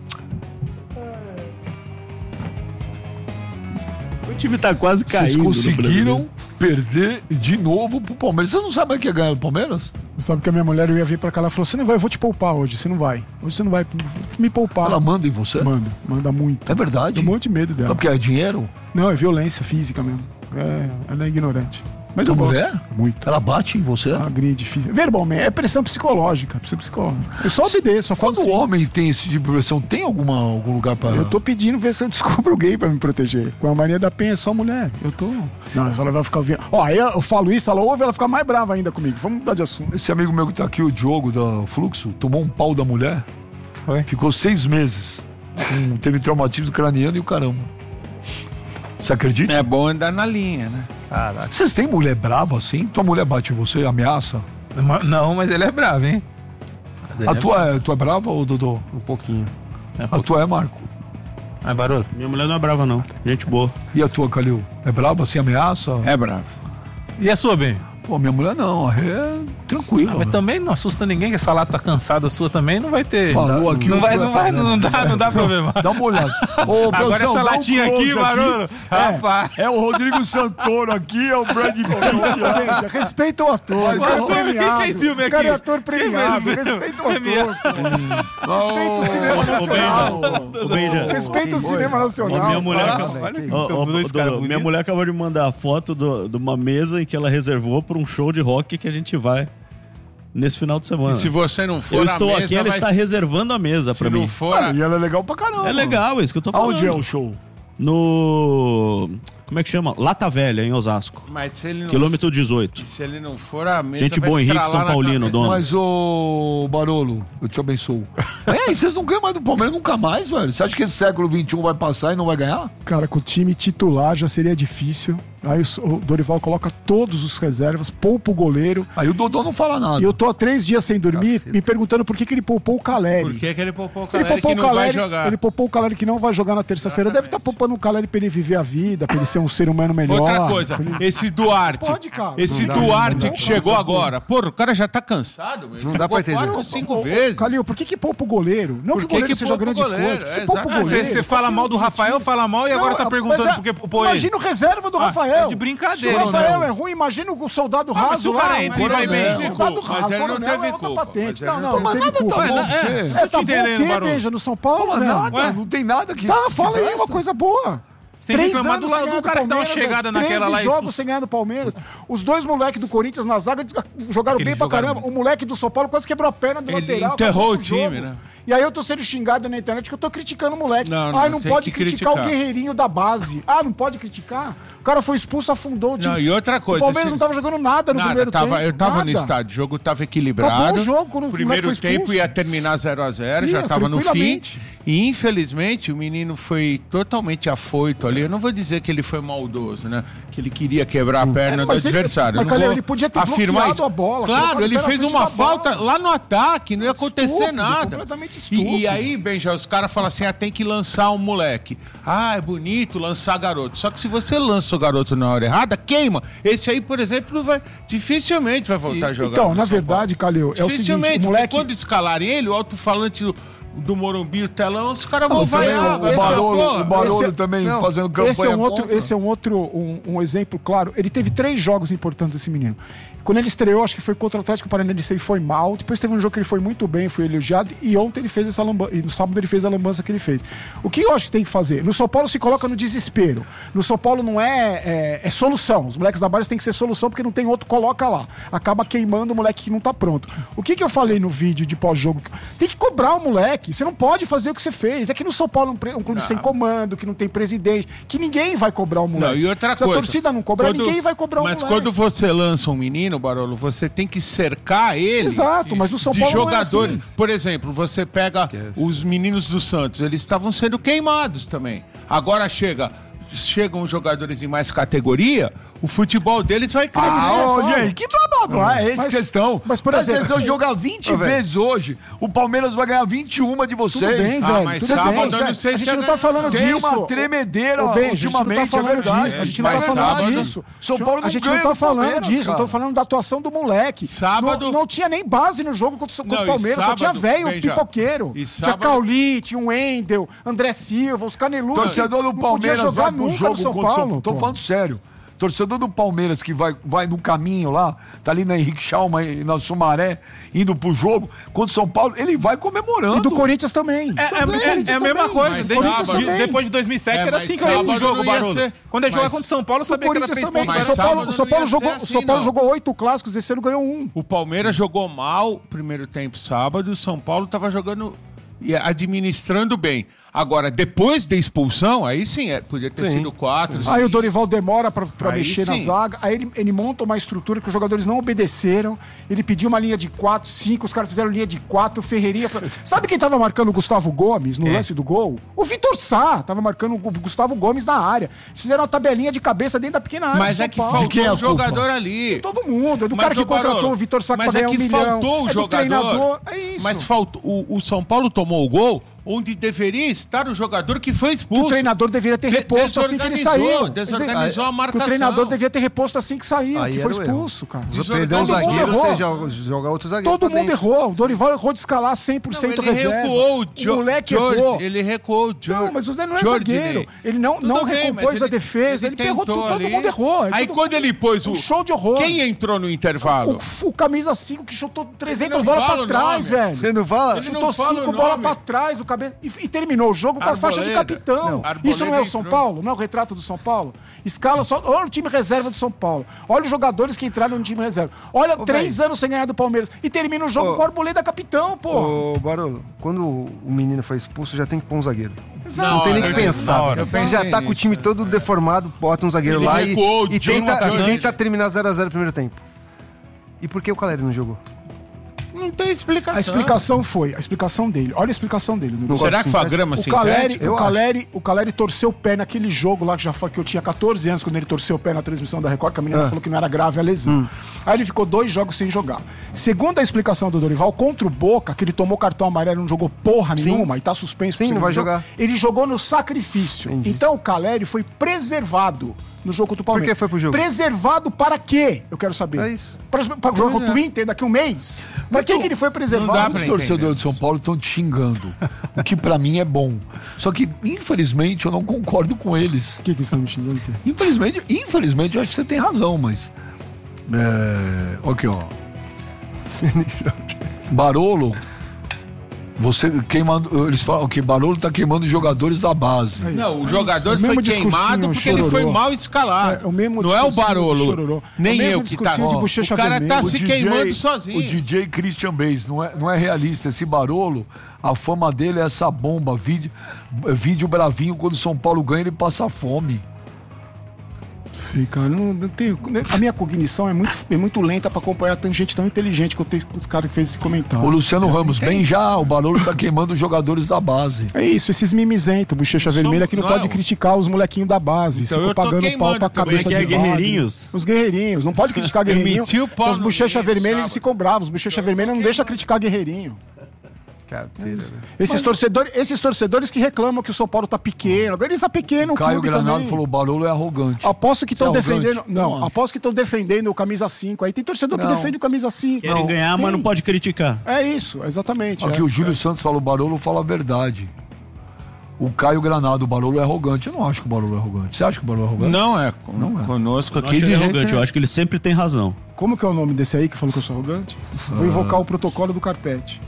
O time tá quase Vocês caindo. no conseguiram perder de novo pro Palmeiras. Vocês não sabem mais que é ganhar do Palmeiras? Sabe que a minha mulher, eu ia vir pra cá, ela falou, você não vai, eu vou te poupar hoje, você não vai. Hoje você não vai me poupar. Ela manda em você? Manda, manda muito. É verdade? Tem um monte de medo Não, dela. porque é dinheiro? Não, é violência física mesmo. É, ela é ignorante. Mas eu Tua gosto. mulher? Muito. Ela bate em você? Agride física. Verbalmente, é pressão psicológica. Pressão psicológica. Eu só obedeço, só falo Quando sim. o homem tem esse tipo de pressão, tem alguma, algum lugar pra... Eu tô pedindo ver se eu descubro gay pra me proteger. Com a Maria da Penha é só mulher. Eu tô. Não, ela vai ficar ouvindo. Ó, aí eu falo isso, ela ouve, ela fica mais brava ainda comigo. Vamos mudar de assunto. Esse amigo meu que tá aqui, o Diogo da Fluxo, tomou um pau da mulher. Foi? Ficou seis meses. Hum, teve traumatismo craniano e o caramba. Você acredita? É bom andar na linha, né? Caraca. Vocês têm mulher brava assim? Tua mulher bate em você, ameaça? Não, mas ele é bravo, hein? A tua é, tua é brava, ou Dodô? Um pouquinho. A tua é, Marco? É barulho? Minha mulher não é brava, não. Gente boa. E a tua, Calil? É brava assim, ameaça? É bravo. E a sua, bem? Pô, minha mulher não, é tranquila. Ah, mas né? também não assusta ninguém, que essa lata tá cansada a sua também, não vai ter. Falou aqui. Não o- vai, não vai, não dá, não dá problema. Dá uma olhada. Ô, Agora produção, essa dá um latinha aqui, close barulho. Rapaz. É o Rodrigo Santoro aqui, é o Brad Pitt. Veja, respeita o ator. Mas, cara é ô, premiado. quem fez filme aqui? O cara é ator premiado. Quem fez filme? Respeita o ator. Premiado. cara. Respeita o cinema nacional. Ô, Benja. Respeita o cinema Ó, nacional. minha mulher, Ah, acabou- olha aí, Ó, então, ó, dois Dudu, caras minha bonitos. mulher acabou de mandar a foto do- de uma mesa em que ela reservou para um show de rock que a gente vai nesse final de semana. E se você não for Eu na estou mesa, aqui, ela vai- está reservando a mesa se para não mim. for, Ah, e ela é legal pra caramba. É legal, é isso que eu tô falando. Aonde é o show? No... Como é que chama? Lata Velha, em Osasco. mas se ele não, Quilômetro dezoito. se ele não for a mesa, Gente vai boa, Henrique estralar São na Paulino, cabeça. dono. Mas, ô Barolo, eu te abençoo. É, e vocês não ganham mais do Palmeiras nunca mais, velho? Você acha que esse século vinte e um vai passar e não vai ganhar? Cara, com o time titular já seria difícil. Aí o o Dorival coloca todos os reservas, poupa o goleiro. Aí o Dodô não fala nada. E eu tô há três dias sem dormir, me perguntando por que, que ele poupou o Caleri. Por que, que ele poupou o Ele Caleri poupou que o não vai Caleri, jogar? ele poupou o Caleri que não vai jogar na terça-feira. Deve estar poupando o Caleri pra ele viver a vida, pra ele ser um ser humano melhor. Outra coisa, pra ele- esse Duarte, Pode, cara. esse Não dá, Duarte não dá. que chegou agora, pô, o cara já tá cansado, meu. Não dá pra Jogou entender. quatro, cinco Ô, ô, vezes. Calil, por que que poupa o goleiro? Não Por que o que goleiro que seja poupa o grande goleiro? coisa. É, Que poupa o exatamente. goleiro. Você, você fala mal do Rafael, fala mal e agora tá Não, perguntando mas é- por que poupou ele. Imagina o reserva do Ah, Rafael. é de brincadeira, Se o Rafael né? é ruim, imagina o soldado Ah, mas raso se o lá. cara entra e vai bem, O tem soldado culpa, raso, mas ele não coronel teve é outra culpa, patente. mas ele Não, não não, teve não teve culpa. culpa. Mas nada tá bom pra é, você. É, Tô tá te bom o entendendo, quê, Barão? Beija, no São Paulo, Fala velho? nada, Ué? não tem nada que Tá, fala aí presta. uma coisa boa. Tem que Três reclamar anos do- sem do ganhar cara que dá uma Palmeiras, chegada treze naquela lá e jogos expulsa. sem ganhar do Palmeiras. Os dois moleques do Corinthians na zaga jogaram Eles bem pra jogaram caramba. bem. O moleque do São Paulo quase quebrou a perna do Ele lateral. enterrou acabou o time, jogo. né? E aí eu tô sendo xingado na internet que eu tô criticando o moleque. Não, não, Ai, não tem pode que criticar, criticar. o guerreirinho da base. Ah, não pode criticar? O cara foi expulso, afundou o time. Não, e outra coisa, O Palmeiras se- não tava jogando nada no Nada, primeiro tava, tempo. eu tava no nada. estádio, o jogo tava equilibrado. Acabou o jogo quando o primeiro moleque foi tempo expulso. ia terminar zero a zero, já Ia, tava no fim. tranquilamente. E infelizmente o menino foi totalmente afoito ali. Eu não vou dizer que ele foi maldoso, né? Que ele queria quebrar a perna É, do mas ele- adversário. mas, Eu não Calil, vou ele podia ter afirmar bloqueado isso. a bola, colocado Claro, o ele pé na fez frente uma da bola. falta lá no ataque, não ia acontecer Estúpido, nada. completamente E, estúpido. e aí, Benja, os caras falam assim: ah, tem que lançar um moleque. Ah, é bonito lançar garoto. Só que se você lança o garoto na hora errada, queima. Esse aí, por exemplo, não vai, dificilmente vai voltar a jogar. Então, no na São verdade, Calil, é o Dificilmente, seguinte, o moleque... porque quando escalarem ele, o alto-falante do, do Morumbi, o telão, os caras vão Não, também vaiar. o, Esse é, Barolo, pô, o Barolo esse é- também não, fazendo campanha esse é um outro, contra. esse é um outro um, um exemplo claro. Ele teve três jogos importantes, esse menino. Quando ele estreou, acho que foi contra o Atlético Paranaense, ele foi mal. Depois teve um jogo que ele foi muito bem, foi elogiado. E ontem ele fez essa lambança. E no sábado ele fez a lambança que ele fez. O que eu acho que tem que fazer? No São Paulo se coloca no desespero. No São Paulo não é, é, é solução. Os moleques da base tem que ser solução porque não tem outro, coloca lá. Acaba queimando o moleque que não tá pronto. O que, que eu falei no vídeo de pós-jogo? Tem que cobrar o moleque. moleque. Você não pode fazer o que você fez. É que no São Paulo é um clube sem comando, que não tem presidente, que ninguém vai cobrar o moleque. Não, e outra Se coisa, a torcida não cobrar, quando, ninguém vai cobrar o mas moleque. Mas quando você lança um menino, Barolo, você tem que cercar ele. Exato, mas o São de Paulo jogadores. não é assim. Por exemplo, você pega Esquece. os meninos do Santos, eles estavam sendo queimados também. Agora chega, chegam jogadores de mais categoria, o futebol deles vai crescer. Ah, ô, gente, que blá blá blá, é essa Mas- questão. mas, por Presta exemplo- atenção, jogar vinte vezes hoje, o Palmeiras vai ganhar vinte e uma de vocês. Tudo bem, Ah, velho. mas Tudo sábado bem. eu não sei A se gente é não tá falando Tem disso. uma tremedeira Ô, bem, a gente não tá ultimamente, é falando verdade. disso. A gente não Mas tá falando sábado- disso. São Paulo não A gente ganha não tá do falando Palmeiras, disso. Não cara. tô falando da atuação do moleque. Sábado- Não, não tinha nem base no jogo contra, contra Não, o e Palmeiras. Só tinha sábado, velho, veja, pipoqueiro. e Tinha sábado- Cauli, tinha o Wendel, André Silva, os caneludos. Torcedor do Não podia Palmeiras jogar vai pro nunca jogo no São contra o São Paulo. Tô pô. falando sério. Torcedor do Palmeiras que vai, vai no caminho lá, tá ali na Henrique Schalma e na Sumaré, indo pro jogo, contra o São Paulo, ele vai comemorando. E do Corinthians também. É, é, Também, é- Corinthians é a mesma também. coisa. Mas Desde- sábado- de- também. depois de dois mil e sete É, era mas assim que eu ia pro sábado jogo, não ia Barolo. ser- Quando eu mas- jogava contra o São Paulo, eu O sabia que era Corinthians três também. pontos. Mas O São Paulo, sábado o São não Paulo ia jogou, ser o São assim, Paulo não. jogou oito clássicos, esse ano ganhou um. O Palmeiras jogou mal o primeiro tempo sábado, o São Paulo estava jogando e administrando bem. Agora, depois da expulsão, aí sim, é, podia ter Sim. sido quatro. Aí o cinco. Dorival demora pra, pra Aí mexer na sim. zaga, aí ele, ele monta uma estrutura que os jogadores não obedeceram. Ele pediu uma linha de quatro, cinco, os caras fizeram linha de quatro, o Ferreirinha. foi- Sabe quem tava marcando o Gustavo Gomes no lance do gol? O Vitor Sá tava marcando o Gustavo Gomes na área. Fizeram uma tabelinha de cabeça dentro da pequena área. Mas do é São que Paulo. faltou quem é a um culpa? jogador ali. De todo mundo. É do Mas, cara que ô, Barolo, contratou o Vitor Sá pra mas é ganhar um que milhão. faltou o é do jogador. treinador. É isso. Mas faltou, o, o São Paulo tomou o gol onde deveria estar o jogador que foi Que expulso. o treinador deveria ter De- reposto assim que ele desorganizou, saiu. desorganizou a Que marcação. o treinador devia ter reposto assim que saiu, Aí que foi era o erro. expulso, cara. Você perdeu um Todo mundo zagueiro, errou. você joga, joga outro zagueiro. Todo pra mundo dentro. errou. O Dorival errou de escalar cem por cento Não, ele reserva. recuou o, o Jo- moleque Jorge, errou. Ele recuou o Jorge. Não, mas o Zé não é Jorge zagueiro. Ney. Ele não, Tudo não bem, recompôs mas a ele- defesa. Ele, errou tentou tudo. Todo ali. mundo errou. Aí todo quando mundo- ele pôs o... Um show de horror. Quem entrou no intervalo? O, o camisa cinco que chutou trezentas não bolas fala pra o trás, nome. velho. Você não fala? Ele Chutou não fala cinco o bolas nome. pra trás, o cabe... e, e terminou o jogo com a faixa de Arboleda. capitão. Não, Isso não é o Arboleda São entrou. Paulo? Não é o retrato do São Paulo? Escala só. Olha o time reserva do São Paulo. Olha os jogadores que entraram no time reserva. Olha, três anos sem ganhar do Palmeiras. E termina o jogo Ô. com o Arboleda capitão, pô. Ô, Barolo, quando o menino foi expulso, já tem que pôr um zagueiro. Exato. Não tem nem Na que hora, pensar. na hora. Você Eu já pensei tá com o nisso, time né? todo deformado, bota um zagueiro Ele lá e, recuou, o e, John tenta, atacante. e tenta terminar zero a zero no primeiro tempo. E por que o Caleri não jogou? Não tem explicação. A explicação foi, a explicação dele. Olha a explicação dele. No Será que foi a grama O Caleri, sintética? o, Caleri, o Caleri torceu o pé naquele jogo lá que já foi que eu tinha catorze anos quando ele torceu o pé na transmissão da Record, que a menina Ah. falou que não era grave a lesão. Aí ele ficou dois jogos sem jogar. Segundo a explicação do Dorival, contra o Boca, que ele tomou cartão amarelo e não jogou porra Sim. nenhuma e tá suspenso. Sim, pro não segundo vai jogo, jogar. Ele jogou no sacrifício. Entendi. Então o Caleri foi preservado no jogo contra o Palmeiras. que foi pro jogo? Preservado para quê? Eu quero saber. É isso. Para, para o jogo contra o Inter daqui a um mês? Para que, que ele foi preservado? dá Os pra torcedores de São Paulo estão te xingando, o que pra mim é bom. Só que, infelizmente, eu não concordo com eles. O que, que estão me xingando aqui? Infelizmente, infelizmente, eu acho que você tem razão, mas. É. Aqui, ó. Barolo. Você queimando. Eles falam que Barolo tá queimando os jogadores da base. Não, o jogador o foi mesmo queimado discursinho, porque ele foi chororô. mal escalado. É, o mesmo não é o discursinho de Barolo, chororô. nem É o mesmo eu que tá. discursinho de Ó, bochecha o cara tá vermelha. se O D J queimando sozinho. O D J Christian Base, não é, não é realista. Esse Barolo, a fama dele é essa bomba. Vídeo, vídeo bravinho, quando o São Paulo ganha, ele passa fome. Sim, cara, não, não tenho, a minha cognição é muito, é muito lenta pra acompanhar tanta gente tão inteligente que eu tenho os caras que fez esse comentário. O Luciano Ramos, bem já, o Barolo tá queimando os jogadores da base. É isso, esses mimizentos, bochecha vermelha que não, não pode é- criticar os molequinhos da base. Então Ficam eu tô pagando pau queimando pra também, cabeça que é de bagre. guerreirinhos. Os guerreirinhos, não pode criticar Eu guerreirinho. meti o pau Então os no bochecha menino vermelha sábado. eles ficam bravos. Os bochecha vermelha não deixa criticar guerreirinho. Carteira, velho. Esses torcedores, esses torcedores que reclamam que o São Paulo tá pequeno. Agora ele tá pequeno, o Caio clube Granado também. falou: o Barolo é arrogante. Aposto que estão Você é arrogante? defendendo. Não, Não. aposto que estão defendendo o camisa cinco. Aí tem torcedor que Não. defende o camisa cinco. Querem ganhar, tem. mas não pode criticar. É isso, exatamente. Aqui é. o Júlio Santos falou: o Barolo fala a verdade. O Caio Granado, o Barolo é arrogante. Eu não acho que o Barolo é arrogante. Você acha que o Barolo é arrogante? Não é. Não é. Conosco Eu aqui acho de ele jeito arrogante, eu nenhum. acho que ele sempre tem razão. Como que é o nome desse aí que falou que eu sou arrogante? Vou invocar o protocolo do carpete.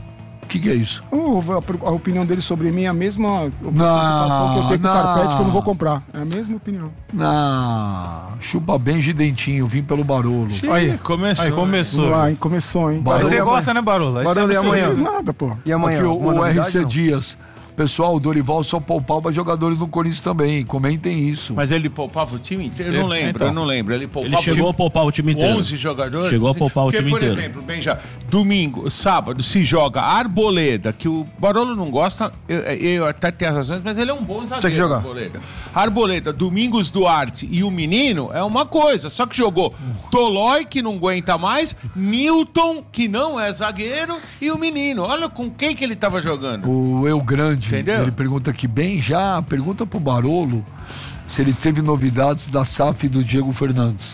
que, que é isso? Uh, a, a opinião dele sobre mim é a mesma preocupação que eu tenho com o não. carpete que eu não vou comprar. É a mesma opinião. Não, chupa bem de dentinho, vim pelo Barolo. Aí, começou. Aí começou. Vai, começou, hein? Barolo. Aí você gosta, né, Barolo? Aí Barolo você e Eu amanhã? não fiz nada, pô. E amanhã? Aqui, o, alguma o novidade, R C não? Dias. Pessoal, o Dorival só poupava jogadores no Corinthians também. Comentem isso. Mas ele poupava o time inteiro? Eu não lembro, Então. eu não lembro. Ele poupava Ele chegou o a poupar o time inteiro. onze jogadores? Chegou a assim? poupar o Porque, time por inteiro. exemplo, bem já, domingo, sábado, se joga Arboleda, que o Barolo não gosta, eu, eu até tenho razões, mas ele é um bom zagueiro, Tinha que jogar. Arboleda. Arboleda, Domingos Duarte e o Menino é uma coisa, só que jogou Tolói, que não aguenta mais, Newton, que não é zagueiro, e o Menino. Olha com quem que ele tava jogando. O Eu Grande, Entendeu? ele pergunta aqui, bem já, pergunta pro Barolo se ele teve novidades da S A F e do Diego Fernandes.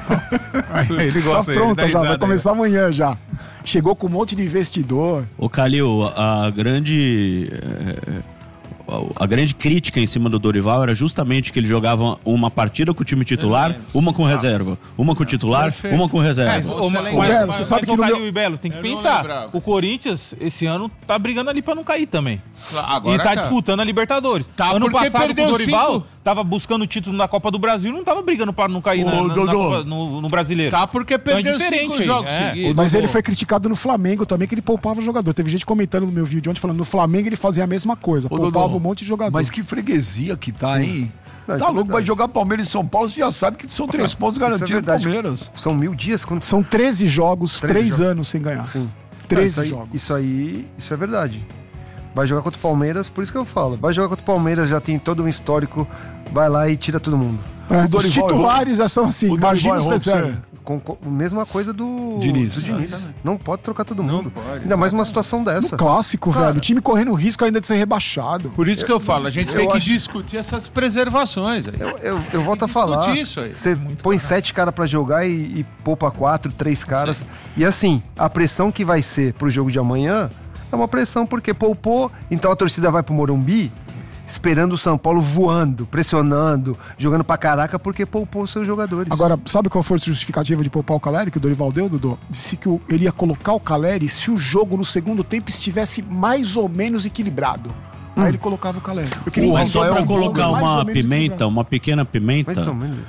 Ele Tá gosta, ele pronta dá já, risada vai aí. começar amanhã já. Chegou com um monte de investidor. Ô Calil, a grande eh, a grande crítica em cima do Dorival era justamente que ele jogava uma partida com o time titular, uma com reserva, uma com o titular, Perfeito. uma com É, reserva. você Ô, ma- lembra? mas- Belo, mas- você sabe mas, que ô, no Calil meu- e Belo, tem que Eu não pensar. lembrava. O Corinthians, esse ano, tá brigando ali pra não cair também. Agora e tá, tá. disputando a Libertadores. Tá, ano porque passado, com perdeu o Dorival, cinco. tava buscando o título na Copa do Brasil, não tava brigando pra não cair Ô, na, na- na Dodô. Copa- no, no Brasileiro. Tá, porque Então é perdeu diferente cinco aí, jogos é. seguidos. Mas ele foi criticado no Flamengo também, que ele poupava jogador. Teve gente comentando no meu vídeo de ontem, falando no Flamengo ele fazia a mesma coisa. Ô, Poupava Dodô, um monte de jogador. Mas que freguesia que tá, hein? Não, isso Tá é louco, vai verdade. jogar Palmeiras e São Paulo, você já sabe que são três pontos Isso é garantidos do verdade. Palmeiras. São mil dias? Quando... São treze jogos, treze três jogos. anos sem ganhar. Sim. treze isso aí, jogos. Isso aí, isso é verdade. Vai jogar contra o Palmeiras, por isso que eu falo. Vai jogar contra o Palmeiras, já tem todo um histórico. Vai lá e tira todo mundo. É, O os Dorival titulares já são assim, O imagina Dorival os errou reservas. Com, com a mesma coisa do Diniz. do Diniz. Não pode trocar todo mundo. pode, Ainda mais numa situação dessa. No clássico, Cara. velho. O time correndo risco ainda de ser rebaixado. Por isso que eu falo, a gente eu tem que acho- discutir essas preservações aí. Eu, eu, eu volto a que falar. discutir isso aí. Você põe sete caras pra jogar e, e poupa quatro, três caras. E assim, a pressão que vai ser pro jogo de amanhã é uma pressão porque poupou, então a torcida vai pro Morumbi esperando o São Paulo voando, pressionando, jogando pra caraca porque poupou os seus jogadores. Agora, sabe qual foi a justificativa de poupar o Caleri, que o Dorival deu, Dudu? Disse que o- ele ia colocar o Caleri se o jogo no segundo tempo estivesse mais ou menos equilibrado. Aí ele colocava o Caleri. Eu queria Porra, Mas só Rafael, pra mais colocar ou uma menos pimenta, equilibrado. uma pequena pimenta, Mais ou menos.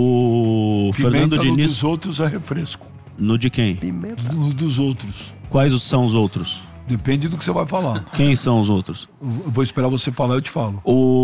o Fernando Pimenta no Diniz, dos outros é refresco. no de quem? Pimenta. No dos outros. Quais os- são os outros? Depende do que você vai falar. Quem são os outros? Eu vou esperar você falar, eu te falo.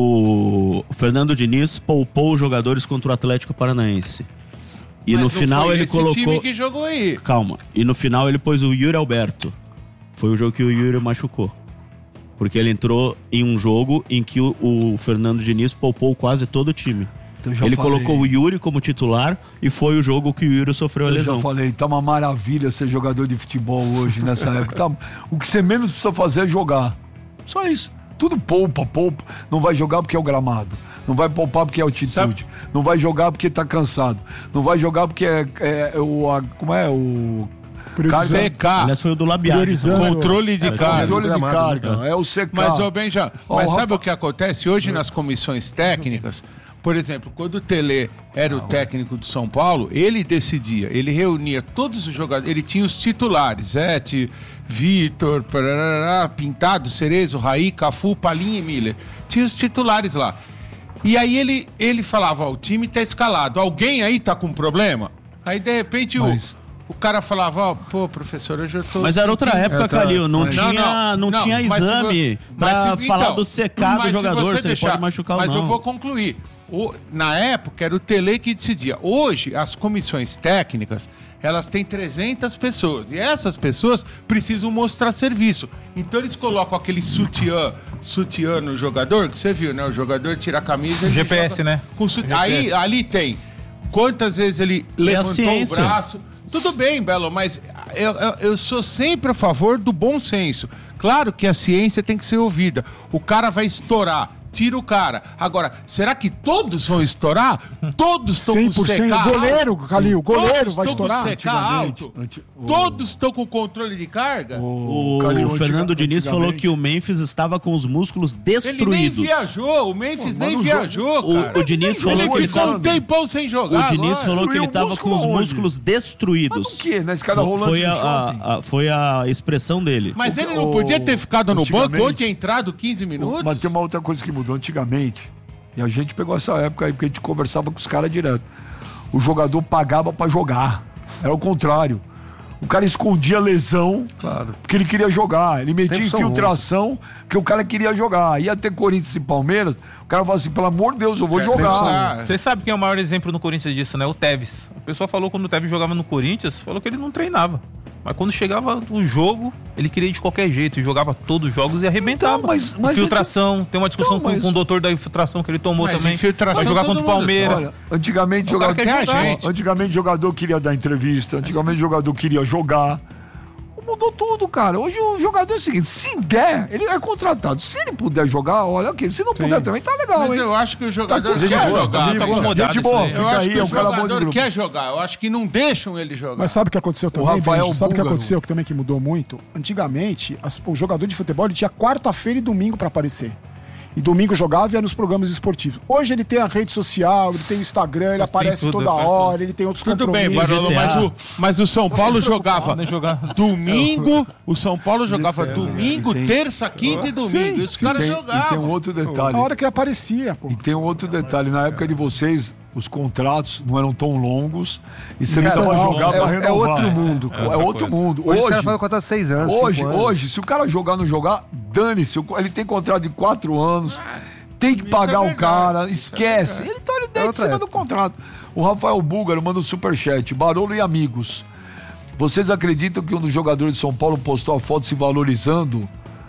O Fernando Diniz poupou os jogadores contra o Atlético Paranaense. E Mas no não final foi ele esse colocou. time que jogou aí. Calma. E no final ele pôs o Yuri Alberto. Foi o jogo que o Yuri machucou. Porque ele entrou em um jogo em que o, o Fernando Diniz poupou quase todo o time. Então, eu já Ele falei. colocou o Yuri como titular e foi o jogo que o Yuri sofreu a Eu lesão. já falei, tá uma maravilha ser jogador de futebol hoje, nessa época. Tá- o que você menos precisa fazer é jogar. Só isso. Tudo poupa, poupa. Não vai jogar porque é o gramado. Não vai poupar porque é altitude. Sabe? Não vai jogar porque tá cansado. Não vai jogar porque é, é, é o... a- como é? O... Priorizando. C K, Aliás, foi o do Labiado. Priorizando. controle de carga. Controle de gramado, carga. É o C K. Mas, ô Benja, Ó, mas o sabe Rafa- o que acontece hoje nas comissões técnicas? Por exemplo, quando o Tele era o técnico do São Paulo, ele decidia, ele reunia todos os jogadores, ele tinha os titulares, Zete, Vitor, parará, Pintado, Cerezo, Raí, Cafu, Palinha e Miller. Tinha os titulares lá. E aí ele, ele falava, ó, o time tá escalado, alguém aí tá com problema? Aí de repente Mas- o... O cara falava, ó, pô, professor, hoje eu tô... Mas era outra sentindo- época, Calil. Não, mas- tinha, não, não, tinha mas se exame vo- pra mas se- falar então, do secar do mas jogador, você se, ele deixar- pode machucar ou Mas não. eu vou concluir. O- na época era o Tele que decidia. Hoje, as comissões técnicas, elas têm trezentas pessoas. E essas pessoas precisam mostrar serviço. Então eles colocam aquele sutiã, sutiã no jogador, que você viu, né? O jogador tira a camisa e G P S, joga né? com sutiã. G P S. Aí, ali tem quantas vezes ele a levantou o ciência. braço. Tudo bem, Belo, mas eu, eu, eu sou sempre a favor do bom senso. Claro que a ciência tem que ser ouvida. O cara vai estourar tira o cara. Agora, será que todos vão estourar? Todos estão com cem por cento. secar Goleiro, alto? Calil, goleiro Todos vai estão com estourar? secar alto? Anti- o- Todos estão com controle de carga? O, Calil, o Fernando antiga- Diniz falou antigamente- que o Memphis estava com os músculos Ele nem destruídos. viajou, o Memphis Pô, nem mas viajou, O, cara. o Diniz falou Ele que ele ficou tava, um tempão sem jogar. o Diniz agora. falou que ele Destruiu o estava com músculo os onde? músculos destruídos. Mas no quê? Na escada Fo- rolante foi do a, shopping? a- a- foi a expressão dele. Mas O- ele não o- podia ter ficado no banco antigamente- ou tinha entrado quinze minutos? Mas tem uma outra coisa que mudou antigamente. E a gente pegou essa época aí, porque a gente conversava com os caras direto. O jogador pagava pra jogar. Era o contrário. O cara escondia a lesão, Claro. porque ele queria jogar. Ele metia Tempos são infiltração, porque o cara queria jogar. Ia ter Corinthians e Palmeiras, o cara falava assim, pelo amor de Deus, eu vou É, jogar. tem que Você sabe quem é o maior exemplo no Corinthians disso, né? O Tevez. O pessoal falou quando o Tevez jogava no Corinthians, falou que ele não treinava. Mas quando chegava o jogo, ele queria ir de qualquer jeito, e jogava todos os jogos e arrebentava. Então, mas- mas infiltração, tem uma discussão Então, mas- com, com o doutor da infiltração que ele tomou Mas também. infiltração Vai jogar todo contra o mundo Palmeiras. Olha, antigamente O cara jogador, quer jogar. gente. antigamente jogador queria dar entrevista, antigamente jogador queria jogar. Mudou tudo, cara. Hoje o jogador é o seguinte, se der, ele é contratado. Se ele puder jogar, olha aqui. Se não puder também, tá legal, Mas hein? eu acho que o jogador tudo quer boa, jogar. tá de tá boa. acomodado Gente boa, isso aí. fica Eu acho aí, que é o um cara bom de jogador grupo. quer jogar. Eu acho que não deixam ele jogar. Mas sabe o que aconteceu também, Rafael Benja? Sabe o que Búlgaro. aconteceu que também que mudou muito? Antigamente, as- o jogador de futebol ele tinha quarta-feira e domingo pra aparecer. E domingo jogava e ia nos programas esportivos. Hoje ele tem a rede social, ele tem o Instagram, ele aparece tudo, toda faz hora, ele tem outros Tudo bem, compromissos. Barolo, mas o, mas o São Paulo jogava Nem jogar. domingo, o São Paulo jogava domingo, tem- terça, quinta e domingo. Sim, E os E caras tem, e jogavam. tem um outro detalhe. Na hora que ele aparecia, pô. E tem um outro detalhe. Na época de vocês, os contratos não eram tão longos e você não Cara, precisava não, jogar é- pra é renovar. outro mundo, É, é outro mundo. Hoje, os Hoje, caras falam contrato de seis anos. hoje, cinco anos. hoje, se o cara jogar ou não jogar, dane-se. Ele tem contrato de quatro anos, tem que Isso pagar é o verdade, cara, isso é esquece. verdade. ele tá ali É dentro em outra cima época. do contrato. O Rafael Búlgaro manda um superchat. Barolo e amigos. Vocês acreditam que um dos jogadores de São Paulo postou a foto se valorizando?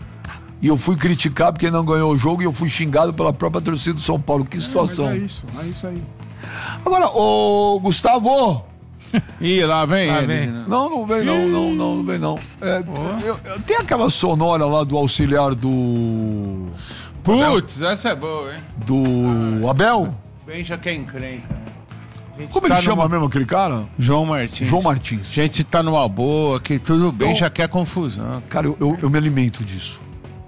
E eu fui criticar porque não ganhou o jogo e eu fui xingado pela própria torcida do São Paulo. Que Mas situação. é isso, é isso aí. Agora, ô Gustavo. Ih, lá vem Lá ele. vem. né? Não, não vem não, não, não, não vem não. É, eu- eu- tem aquela sonora lá do auxiliar do. Putz, essa é boa, hein? do Abel? Bem já quer encrenca. A gente Como ele tá chama numa- mesmo aquele cara? João Martins. João Martins. A gente tá numa boa, que tudo bem, Então- já quer confusão. Cara, eu, eu, eu me alimento disso.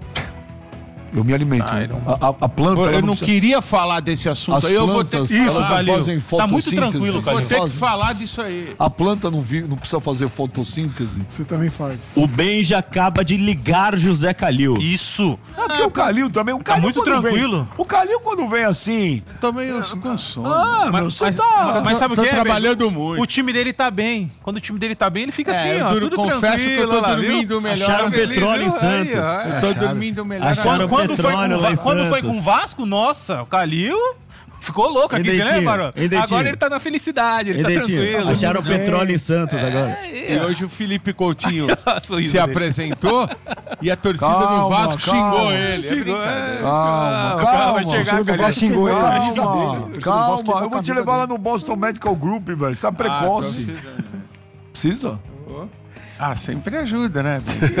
Eu me alimento. Ah, eu a, a, a planta. Eu ela não precisa- queria falar desse assunto As aí, eu vou ter plantas, que elas falar. Calil. fazem Tá muito fotossíntese. tranquilo, Vou Calil. ter que Fazem. falar disso aí. A planta não, vive, não precisa fazer fotossíntese. Você também faz. O Benja acaba de ligar José Calil. Isso. Ah, porque o Calil também, o Calil muito quando vem- tranquilo. o Calil quando vem assim, Tô meio com sono. ah, meu, você mas, tá... mas sabe o tô que é? trabalhando velho? muito. O time dele tá bem. Quando o time dele tá bem, ele fica É, assim, eu ó. duro- Tudo confesso tranquilo. que eu tô lá, viu? dormindo melhor. Acharam Feliz, petróleo em viu? Aí, Santos. ó, é. Eu tô dormindo melhor. Acharam agora. Quando foi, com, petróleo o lá em Va- quando foi Santos. com o Vasco, nossa, o Calil ficou louco aqui, Hein, você Dentinho? lembra? Hein, Dentinho? Agora ele tá na felicidade, ele Hein, tá Dentinho? tranquilo. Acharam petróleo em Santos agora. E hoje o Felipe Coutinho Sorriso se dele. apresentou e a torcida Calma, do Vasco calma. xingou ele. É Ficou, brincadeira. é. Calma, Calma, calma. vai chegar, O torcedor do cara. Vasco xingou ele, a camisa dele. Calma, O torcedor do Vasco calma, queimou eu a vou te camisa levar lá dele. no Boston Medical Group, velho. Você tá Ah, tô precoce. precisando. Precisa? Ah, sempre ajuda, né?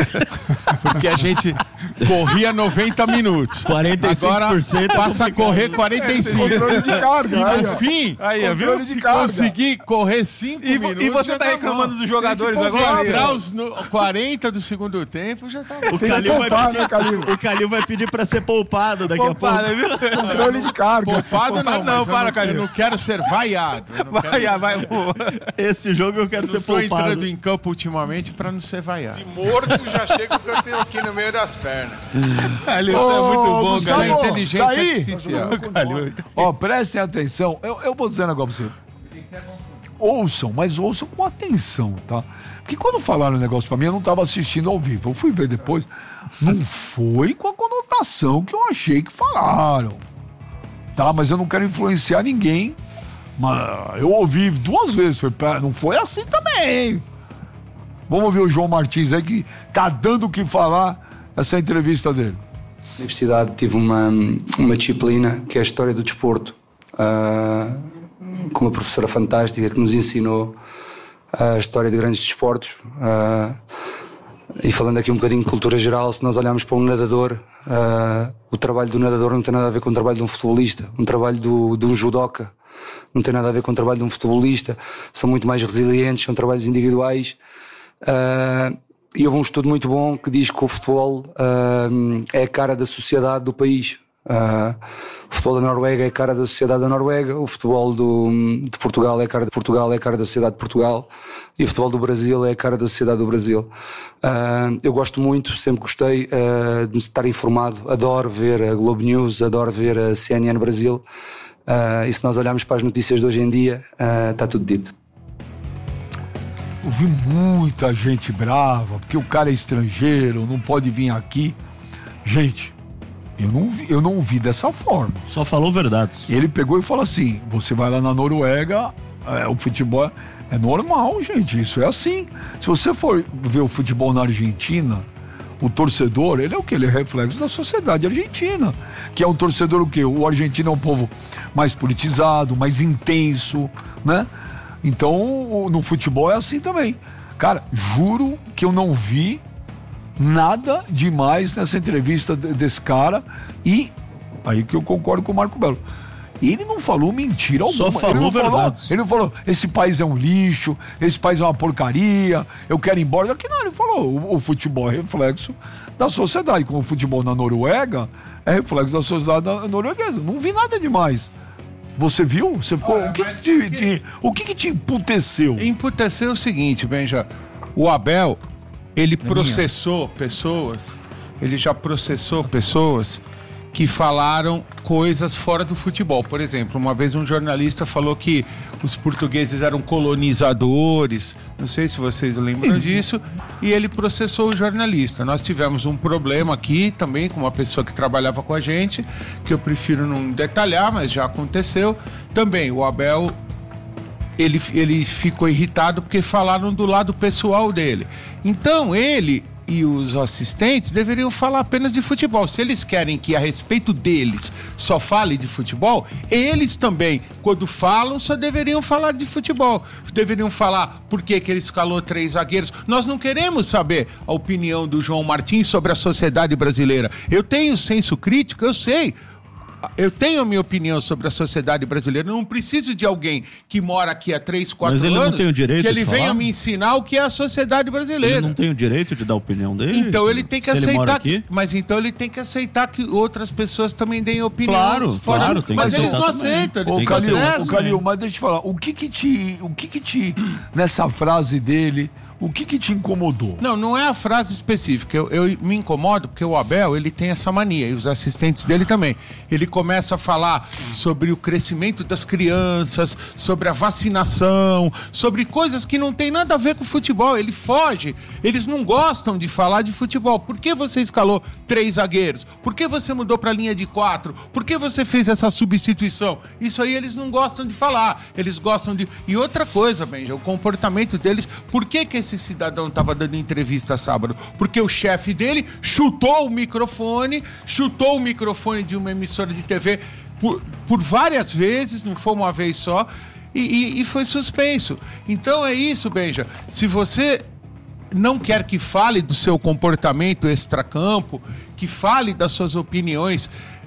Porque a gente corria noventa minutos. quarenta e cinco por cento Agora passa a correr quarenta e cinco. Controle de carga. E aí, no ó. fim, Aí, ó, viu? Controle de se carga. conseguir correr cinco E, vo- minutos... e você já tá reclamando bom. dos jogadores Se agora? aí, entrar ó. os no- quarenta do segundo tempo, já tá bom. O Tem que Calil, vai poupar, pedir, né, Calil? o Calil vai pedir pra ser poupado daqui Poupada, a pouco. viu? Controle de carga. Poupado não, Poupado não, mas eu para, não, Calil. eu não quero ser vaiado. Eu não Vai, quero, ah, vai. pô. Esse jogo eu quero eu ser não tô poupado. entrando em campo ultimamente pra não ser vaiado. De morto já chega o que eu tenho aqui no meio das pernas. Calil, você é muito bom, Gustavo, cara. Isso é inteligência tá aí? artificial. Ó, prestem atenção. Eu, eu vou dizer um negócio pra você. Ouçam, mas ouçam com atenção, tá? Porque quando falaram o negócio pra mim, eu não tava assistindo ao vivo. Eu fui ver depois. Não foi com a conotação que eu achei que falaram. Tá, mas eu não quero influenciar ninguém. Mas eu ouvi duas vezes. Foi pra- não foi assim também. Vamos ouvir o João Martins aí que tá dando o que falar essa entrevista dele. Na universidade tive uma, uma disciplina que é a História do Desporto, ah, com uma professora fantástica que nos ensinou a história de grandes desportos. Ah, e falando aqui um bocadinho de cultura geral, se nós olharmos para um nadador, uh, o trabalho do nadador não tem nada a ver com o trabalho de um futebolista, um trabalho do, de um judoca não tem nada a ver com o trabalho de um futebolista, são muito mais resilientes, são trabalhos individuais. Uh, e houve um estudo muito bom que diz que o futebol uh, é a cara da sociedade do país. Uh, o futebol da Noruega é a cara da sociedade da Noruega, o futebol do, de Portugal é a cara de Portugal, é a cara da sociedade de Portugal, e o futebol do Brasil é a cara da sociedade do Brasil. Uh, eu gosto muito, sempre gostei uh, de estar informado, adoro ver a Globo News, adoro ver a C N N Brasil, uh, e se nós olharmos para as notícias de hoje em dia, uh, está tudo dito. Ouvi muita gente brava, porque o cara é estrangeiro, não pode vir aqui. Gente, eu não vi, eu não vi dessa forma. Só falou verdades. Ele pegou e falou assim, você vai lá na Noruega, é, o futebol é normal, gente, isso é assim. Se você for ver o futebol na Argentina, o torcedor, ele é o quê? Ele é reflexo da sociedade argentina, que é um torcedor o quê? O argentino é um povo mais politizado, mais intenso, né? Então, no futebol é assim também. Cara, juro que eu não vi nada demais nessa entrevista desse cara. E aí que eu concordo com o Marco Belo. Ele não falou mentira alguma. Só falou ele não verdades. Falou, ele não falou, esse país é um lixo, esse país é uma porcaria, eu quero ir embora daqui. Não, ele falou, o, o futebol é reflexo da sociedade. Como o futebol na Noruega é reflexo da sociedade norueguesa. Não vi nada demais. Você viu? Você ficou. Olha, o que, que, que... te, te, o que, que te emputeceu? Emputeceu o seguinte, Benja. O Abel, ele É processou minha. pessoas, ele já processou pessoas que falaram coisas fora do futebol. Por exemplo, uma vez um jornalista falou que os portugueses eram colonizadores, não sei se vocês lembram disso, e ele processou o jornalista. Nós tivemos um problema aqui também com uma pessoa que trabalhava com a gente, que eu prefiro não detalhar, mas já aconteceu. Também, o Abel, ele, ele ficou irritado porque falaram do lado pessoal dele. Então, ele e os assistentes deveriam falar apenas de futebol. Se eles querem que a respeito deles só fale de futebol, eles também, quando falam, só deveriam falar de futebol. Deveriam falar por que que ele escalou três zagueiros. Nós não queremos saber a opinião do João Martins sobre a sociedade brasileira. Eu tenho senso crítico, eu sei. Eu tenho a minha opinião sobre a sociedade brasileira. Eu não preciso de alguém que mora aqui há três, quatro anos. Mas ele não tem o direito que ele de venha falar? me ensinar o que é a sociedade brasileira. Ele não tem o direito de dar a opinião dele? Então ele tem que Se ele mora aceitar. aqui? Mas então ele tem que aceitar que outras pessoas também deem opinião. Claro, claro, tem que Mas eles aceitar não também. aceitam. Eles Ô, ficam Calil, nessa. ô, Calil, mas deixa eu te falar, o que que te, o que que te, nessa frase dele, o que que te incomodou? Não, não é a frase específica. Eu, eu me incomodo porque o Abel, ele tem essa mania, e os assistentes dele também. Ele começa a falar sobre o crescimento das crianças, sobre a vacinação, sobre coisas que não tem nada a ver com futebol. Ele foge. Eles não gostam de falar de futebol. Por que você escalou três zagueiros? Por que você mudou para a linha de quatro? Por que você fez essa substituição? Isso aí eles não gostam de falar. Eles gostam de... E outra coisa, Benja, o comportamento deles... Por que que esse cidadão estava dando entrevista sábado? Porque o chefe dele chutou o microfone, chutou o microfone de uma emissora de T V por, por várias vezes, não foi uma vez só, e, e, e foi suspenso. Então é isso, Benja. Se você não quer que fale do seu comportamento extracampo, que fale das suas opiniões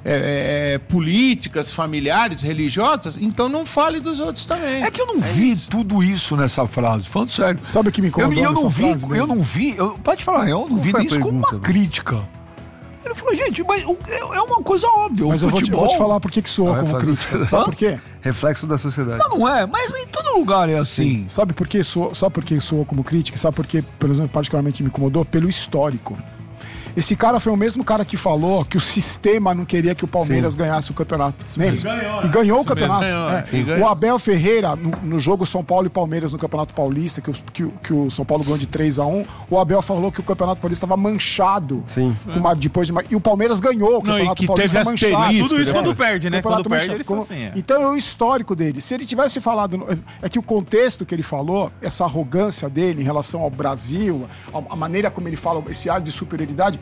É, é, políticas, familiares, religiosas, então não fale dos outros também. É que eu não é vi isso. tudo isso nessa frase, falando sério. Sabe o que me incomodou Eu, eu não nessa vi, frase, eu não vi, eu, pode falar, eu não vi foi a isso como pergunta, uma né? crítica. Ele falou, gente, mas o- é é uma coisa óbvia, Mas o eu vou, te, eu futebol... vou te falar por que que soa Vai como fazer crítica. o- Sabe Hã? por quê? Reflexo da sociedade. Não, não é, mas em todo lugar é assim. Sabe por que soa, sabe por que soa como crítica? Sabe por que, por exemplo, particularmente me incomodou? Pelo histórico. Esse cara foi o mesmo cara que falou que o sistema não queria que o Palmeiras Sim. ganhasse o campeonato. Lembra? ganhou, E né? ganhou o Isso campeonato. mesmo, ganhou. É. Sim, ganhou. O Abel Ferreira, no, no jogo São Paulo e Palmeiras no Campeonato Paulista, que o, que, o- que o São Paulo ganhou de três a um, o Abel falou que o Campeonato Paulista estava manchado. Sim. Com uma- depois de uma- e o Palmeiras ganhou o Não, e Campeonato que Paulista teve manchado. asterisco, Tudo isso É. quando perde, né? Campeonato Quando perde, manchado. eles são Como- assim. É. Então é o histórico dele. Se ele tivesse falado. no- É que o contexto que ele falou, essa arrogância dele em relação ao Brasil, a, a maneira como ele fala, esse ar de superioridade,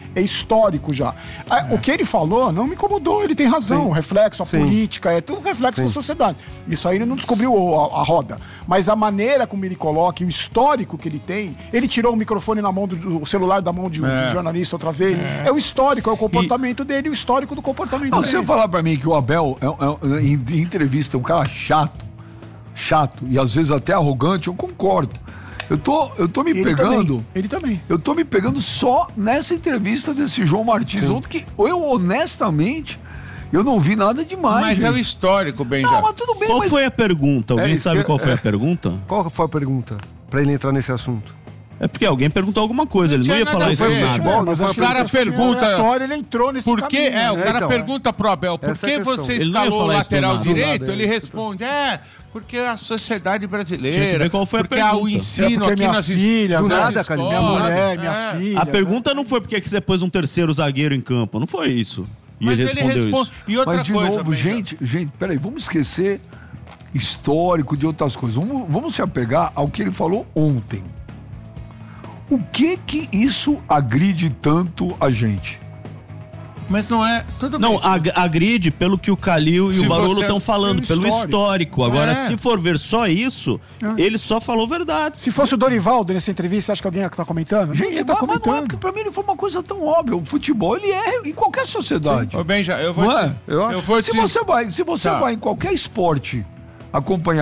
é histórico já. É. O que ele falou não me incomodou, ele tem razão. Sim. O reflexo, a Sim. política, é tudo reflexo Sim. da sociedade. Isso aí ele não descobriu a, a roda. Mas a maneira como ele coloca, o histórico que ele tem, ele tirou o microfone na mão do o celular da mão de, é. de jornalista outra vez. É. é o histórico, é o comportamento e... dele, o histórico do comportamento não, dele. Você falar pra mim que o Abel, é, é, em, em entrevista, é um cara chato, chato e às vezes até arrogante, eu concordo. Eu tô, eu tô me ele pegando. Também. Ele também. Eu tô me pegando só nessa entrevista desse João Martins. Outro que eu, honestamente, eu não vi nada demais. Mas gente. é o histórico, Benja. Não, mas tudo bem. Qual mas... foi a pergunta? Alguém é, sabe que... qual foi é. a pergunta? Qual foi a pergunta? Pra ele entrar nesse assunto. É porque alguém perguntou alguma coisa, ele não ia falar isso. Foi futebol, mas o cara pergunta. Ele entrou nesse por que, caminho, é, o né? cara então, pergunta pro Abel, por que você escalou o lateral direito? Ele responde, é, porque a sociedade brasileira, qual foi a porque há o ensino é aqui minhas nas filhas, do nada, cara, minha mulher, minhas é. filhas. A pergunta não foi porque você pôs um terceiro zagueiro em campo, não foi isso. E mas ele respondeu ele responde... isso. E outra mas de coisa, novo, gente, gente, peraí, vamos esquecer histórico de outras coisas. Vamos, vamos se apegar ao que ele falou ontem. O que que isso agride tanto a gente? Mas não é... Tudo não, bem, ag agride pelo que o Calil e se o Barolo estão falando, pelo histórico. Pelo histórico. Agora, é. se for ver só isso, é. ele só falou verdade. Se fosse o Dorivaldo nessa entrevista, você acha que alguém está comentando? Gente, tá mas, comentando. Mas não é porque pra mim ele foi uma coisa tão óbvia. O futebol, ele é em qualquer sociedade. Ô, Benja, eu vou... Não te... é? eu, eu vou se te... você vai, se você tá. vai em qualquer esporte acompanhar